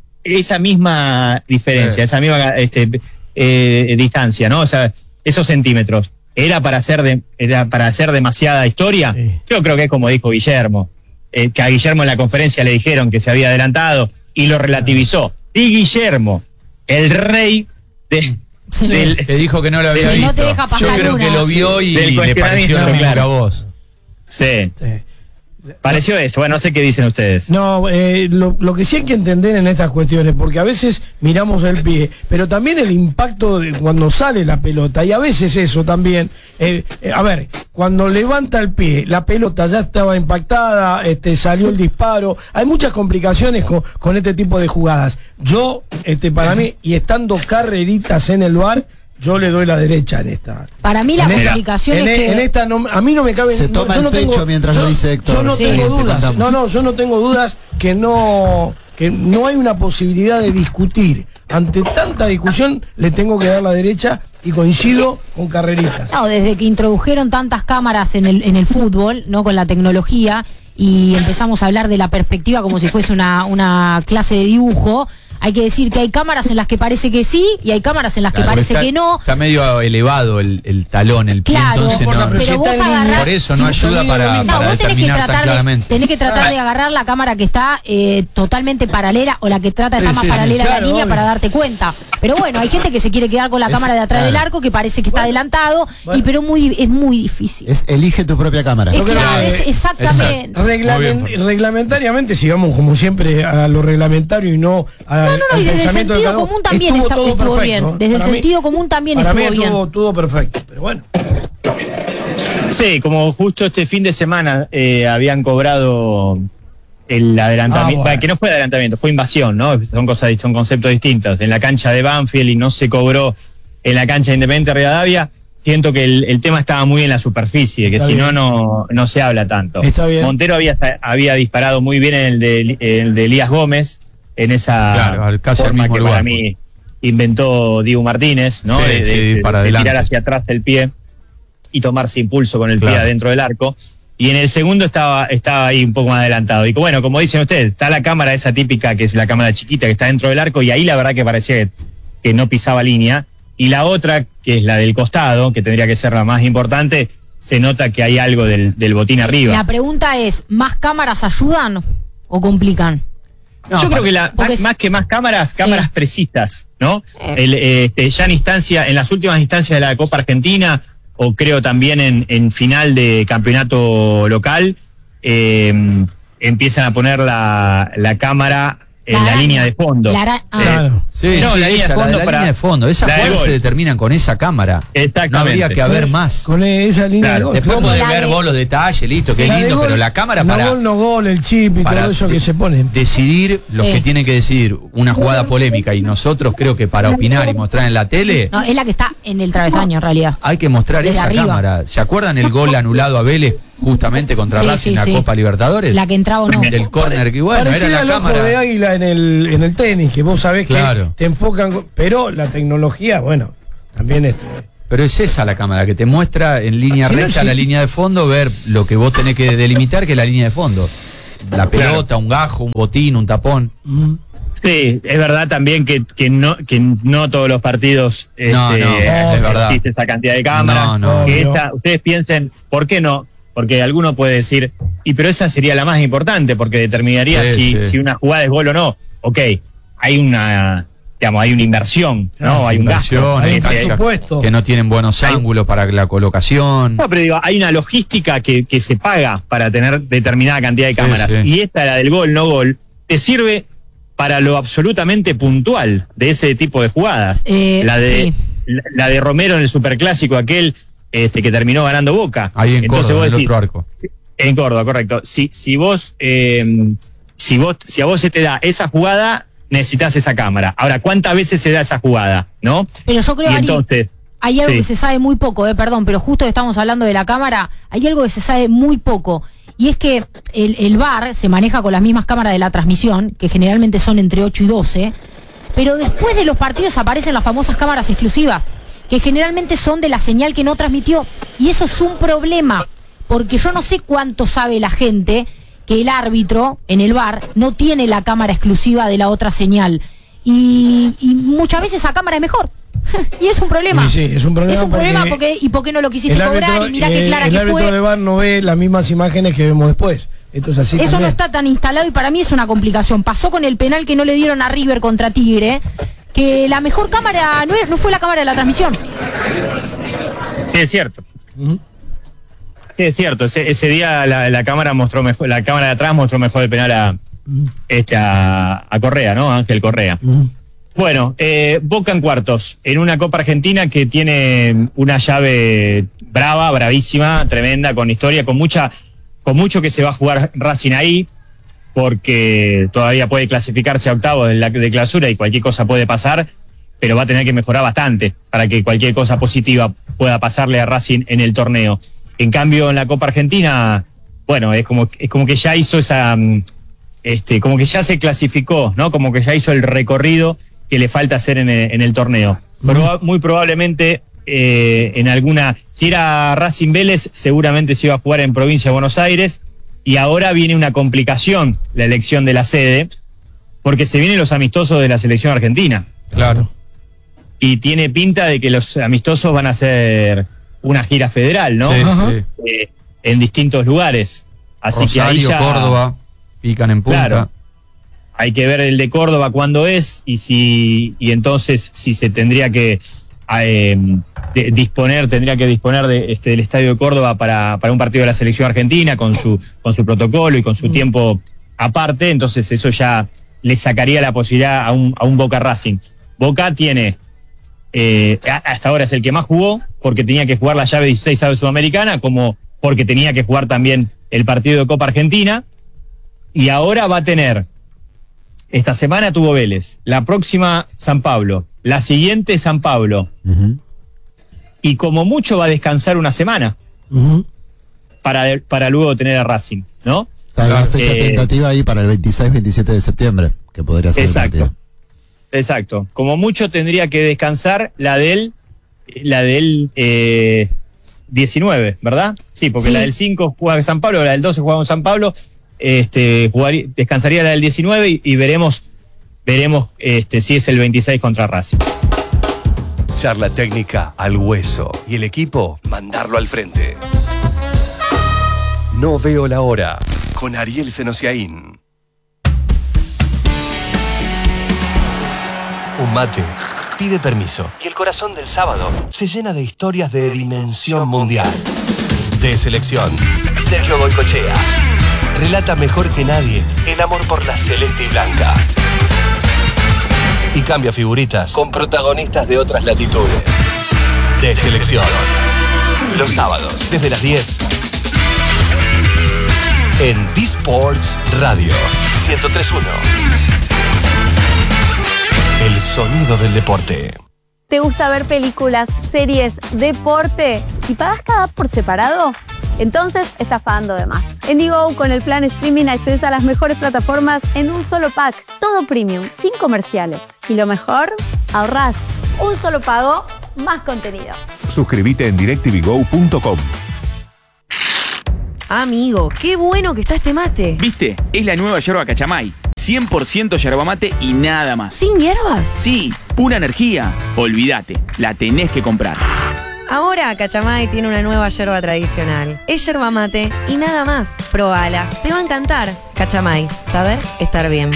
esa misma diferencia, Sí. esa misma este, eh, distancia, ¿no? O sea, esos centímetros, ¿era para hacer de, era para hacer demasiada historia? Sí. Yo creo que es como dijo Guillermo, eh, que a Guillermo en la conferencia le dijeron que se había adelantado y lo relativizó. Y Guillermo, el rey de, Sí. del... Te dijo que no lo había Sí, visto. no te deja pasar Yo creo una. que lo vio y, Del y le pareció lo cuestionamiento, mismo claro. que a vos. Sí, Sí. pareció eso. Bueno, no sé qué dicen ustedes. No, eh, lo, lo que sí hay que entender en estas cuestiones, porque a veces miramos el pie, pero también el impacto de cuando sale la pelota, y a veces eso también, eh, eh, a ver, cuando levanta el pie, la pelota ya estaba impactada, este, salió el disparo, hay muchas complicaciones con, con este tipo de jugadas. Yo, este, para mí, y estando carreritas en el V A R, yo le doy la derecha en esta. Para mí la En esta- complicación en, es e- que... en esta no, a mí no me cabe. Se no, toma yo el no pecho tengo, mientras yo, lo dice Héctor. Yo no Sí. tengo Te dudas. contamos. No, no, yo no tengo dudas que no que no hay una posibilidad de discutir. Ante tanta discusión le tengo que dar la derecha y coincido con Carreritas. No, desde que introdujeron tantas cámaras en el, en el fútbol, ¿no? Con la tecnología, y empezamos a hablar de la perspectiva como si fuese una, una clase de dibujo, hay que decir que hay cámaras en las que parece que sí y hay cámaras en las que Claro, parece está, que no. Está medio elevado el, el talón, el pie, Claro, entonces importa, no, pero pero si vos está en agarrás... línea, por eso si no está ayuda en para, línea, No, para vos tenés que determinar tan tratar de, claramente. tenés que tratar de agarrar la cámara que está eh, totalmente paralela o la que trata de Sí, estar más sí, paralela a claro, la línea obvio. para darte cuenta. Pero bueno, hay gente que se quiere quedar con la Es- cámara de atrás del claro. arco que parece que está adelantado, Bueno. y pero muy es muy difícil. Es elige tu propia cámara. Es Yo creo claro, que- es exactamente. Reglament- Muy bien. reglamentariamente, si vamos como siempre a lo reglamentario y no a, No, no, no, al y desde el pensamiento de sentido cada uno, común también estuvo está- todo estuvo perfecto, bien. ¿eh? Desde el Para mí- sentido común también para estuvo mí bien. estuvo, estuvo perfecto, pero bueno. Sí, como justo este fin de semana eh, habían cobrado el adelantamiento, Ah, bueno. que no fue adelantamiento, fue invasión, ¿no? Son cosas, son conceptos distintos. En la cancha de Banfield y no se cobró en la cancha de Independiente Rivadavia, siento que el, el tema estaba muy en la superficie, que Está si bien. no, no no se habla tanto. Está bien. Montero había, había disparado muy bien en el de, el de Elías Gómez, en esa Claro, al- casi al forma mismo que lugar. para mí inventó Dibu Martínez, ¿no? Sí, de, de- sí, de- para de adelante. tirar hacia atrás el pie y tomarse impulso con el Claro. pie adentro del arco. Y en el segundo estaba, estaba ahí un poco más adelantado. Y bueno, como dicen ustedes, está la cámara esa típica, que es la cámara chiquita que está dentro del arco, y ahí la verdad que parecía que, que no pisaba línea. Y la otra, que es la del costado, que tendría que ser la más importante, se nota que hay algo del, del botín arriba. La pregunta es, ¿más cámaras ayudan o complican? No, Yo creo que la, porque más, es- más que más cámaras, cámaras precisas, ¿no? Eh. El, eh, este, ya en instancia, en las últimas instancias de la Copa Argentina, o creo también en, en final de campeonato local, eh, empiezan a poner la, la cámara en La la, araña. línea de fondo. La ara- ah. Claro. Sí, No, sí, la línea esa, de la de fondo la para- línea de fondo. Esas la del jugadas gol. se determinan con esa cámara. Exactamente. No habría que haber más. Con esa línea Claro, de gol. Después Como podés la ver de- vos los detalles, listo, qué La de lindo, gol, pero la cámara no para gol, no gol, el chip y para todo eso de- que se pone. decidir los Sí. que tienen que decidir una jugada polémica, y nosotros creo que para opinar y mostrar en la tele No, es la que está en el travesaño en realidad. hay que mostrar Desde esa arriba. cámara. ¿Se acuerdan el gol anulado a Vélez justamente contra Sí, Racing sí, en la sí. Copa Libertadores? La que entraba o no. Del córner, que bueno, era Parecida la al ojo cámara. de águila en el, en el tenis, que vos sabés Claro. que te enfocan, pero la tecnología, bueno, también este, Pero es esa la cámara que te muestra en línea Si no, recta sí. la línea de fondo, ver lo que vos tenés que delimitar, que es la línea de fondo. La pelota, un gajo, un botín, un tapón. mm, Sí, es verdad también que, que no que no todos los partidos No, este, no, es verdad. existe esa cantidad de cámaras. No, no. Que Obvio. esta- ustedes piensen, ¿por qué no? Porque alguno puede decir, y pero esa sería la más importante, porque determinaría Sí, si, sí. si una jugada es gol o no. Ok, hay una, digamos, hay una inversión, ¿no? Claro, hay un Inversión, gasto. hay en un Este, canchas presupuesto. que no tienen buenos Hay- ángulos para la colocación. No, pero digo, hay una logística que, que se paga para tener determinada cantidad de Sí, cámaras. sí. Y esta, la del gol, no gol, te sirve para lo absolutamente puntual de ese tipo de jugadas. Eh, la de sí. la, la de Romero en el superclásico, aquel este, que terminó ganando Boca. Ahí en Entonces Córdoba, vos en el decís- otro arco. En Córdoba, correcto. Si, si vos, eh, si vos, si a vos se te da esa jugada, necesitas esa cámara. Ahora, ¿cuántas veces se da esa jugada? ¿No? Pero yo creo, Y Ari, entonces, hay algo sí. que se sabe muy poco, eh, perdón, pero justo que estamos hablando de la cámara, hay algo que se sabe muy poco. y es que el, el V A R se maneja con las mismas cámaras de la transmisión, que generalmente son entre ocho y doce, pero después de los partidos aparecen las famosas cámaras exclusivas, que generalmente son de la señal que no transmitió, y eso es un problema, porque yo no sé cuánto sabe la gente que el árbitro en el V A R no tiene la cámara exclusiva de la otra señal, y, y muchas veces esa cámara es mejor. Y es un problema. Sí, sí, es un problema. Es un problema porque, porque ¿y por qué no lo quisiste árbitro, cobrar? Y mirá qué clara el que árbitro fue. de V A R no ve las mismas imágenes que vemos después. Esto es así Eso también. no está tan instalado y para mí es una complicación. Pasó con el penal que no le dieron a River contra Tigre, que la mejor cámara no, era, no fue la cámara de la transmisión. Sí, es cierto. Uh-huh. Sí, es cierto. Ese, ese día la, la cámara mostró mejor, la cámara de atrás mostró mejor el penal a, uh-huh. este, a, a Correa, ¿no? Ángel Correa. Uh-huh. Bueno, eh, Boca en cuartos, en una Copa Argentina que tiene una llave brava, bravísima, tremenda, con historia, con mucha, con mucho que se va a jugar Racing ahí, porque todavía puede clasificarse a octavos de la de clausura y cualquier cosa puede pasar, pero va a tener que mejorar bastante para que cualquier cosa positiva pueda pasarle a Racing en el torneo. En cambio, en la Copa Argentina, bueno, es como, es como que ya hizo esa, este, como que ya se clasificó, ¿no? Como que ya hizo el recorrido que le falta hacer en el, en el torneo. Proba- muy probablemente eh, en alguna, si era Racing Vélez, seguramente se iba a jugar en Provincia de Buenos Aires, y ahora viene una complicación, la elección de la sede, porque se vienen los amistosos de la selección argentina. Claro. Y tiene pinta de que los amistosos van a ser una gira federal, ¿no? Sí, Uh-huh. sí. Eh, en distintos lugares. Así Rosario, que ahí ya, Córdoba, pican en punta. Claro. Hay que ver el de Córdoba cuándo es y si y entonces si se tendría que eh, de, disponer, tendría que disponer de, este, del Estadio de Córdoba para, para un partido de la selección argentina con su con su protocolo y con su mm. tiempo aparte, entonces eso ya le sacaría la posibilidad a un, a un Boca Racing. Boca tiene, eh, hasta ahora es el que más jugó, porque tenía que jugar la llave dieciséis a Sudamericana, como porque tenía que jugar también el partido de Copa Argentina, y ahora va a tener. Esta semana tuvo Vélez, la próxima San Pablo, la siguiente San Pablo, uh-huh. y como mucho va a descansar una semana uh-huh. para, para luego tener a Racing, ¿no? Está la fecha eh, tentativa ahí para el veintiséis veintisiete de septiembre, que podría ser exacto, el partido. Exacto, como mucho tendría que descansar la del, la del eh, diecinueve, ¿verdad? Sí, porque sí. La del cinco juega en San Pablo, la del doce juega en San Pablo. Este, jugaría, descansaría la del diecinueve y, y veremos veremos este, si es el veintiséis contra Racing. Charla técnica al hueso y el equipo mandarlo al frente. No veo la hora con Ariel Senosiaín. Un mate pide permiso y el corazón del sábado se llena de historias de dimensión mundial. De selección, Sergio Goycochea relata mejor que nadie el amor por la celeste y blanca. Y cambia figuritas con protagonistas de otras latitudes. De selección. Los sábados, desde las diez. En D-Sports Radio ciento tres punto uno. El sonido del deporte. ¿Te gusta ver películas, series, deporte y pagas cada app por separado? Entonces estás pagando de más. En Digo, con el plan streaming accedes a las mejores plataformas en un solo pack. Todo premium, sin comerciales. Y lo mejor, ahorrás. Un solo pago, más contenido. Suscríbete en directv go punto com. Amigo, qué bueno que está este mate. ¿Viste? Es la nueva yerba Cachamay. cien por ciento yerba mate y nada más. ¿Sin hierbas? Sí, pura energía. Olvídate, la tenés que comprar. Ahora Cachamay tiene una nueva yerba tradicional. Es yerba mate y nada más. Probala, te va a encantar. Cachamay, saber estar bien.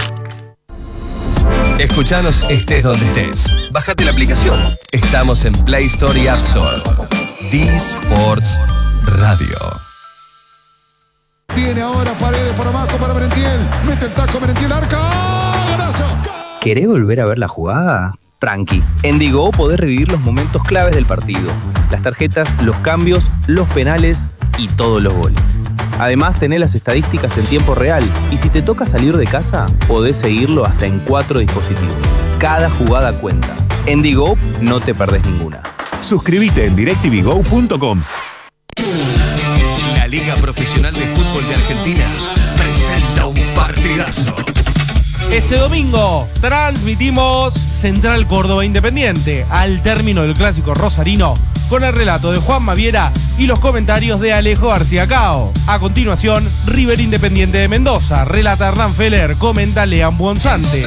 Escuchanos estés donde estés. Bájate la aplicación. Estamos en Play Store y App Store. D-Sports Radio. Viene ahora Paredes por abajo para Merentiel. Mete el taco Merentiel, arca. ¡Golazo! ¿Querés volver a ver la jugada? Tranqui. En Digo podés revivir los momentos claves del partido. Las tarjetas, los cambios, los penales y todos los goles. Además tenés las estadísticas en tiempo real y si te toca salir de casa, podés seguirlo hasta en cuatro dispositivos. Cada jugada cuenta. En Digo no te perdés ninguna. Suscríbete en directv go punto com. La Liga Profesional de Fútbol fútbol de Argentina presenta un partidazo. Este domingo transmitimos Central Córdoba Independiente al término del clásico rosarino con el relato de Juan Maviera y los comentarios de Alejo García Cao. A continuación, River Independiente de Mendoza, relata Hernán Feller, comenta Lean Buonsante.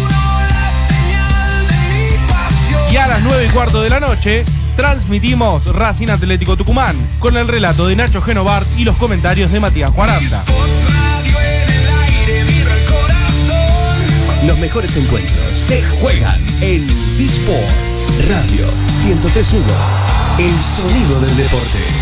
Y a las nueve y cuarto de la noche transmitimos Racing Atlético Tucumán con el relato de Nacho Genovart y los comentarios de Matías Cuaranta. Los mejores encuentros se juegan en D-Sports Radio ciento tres punto uno. El sonido del deporte.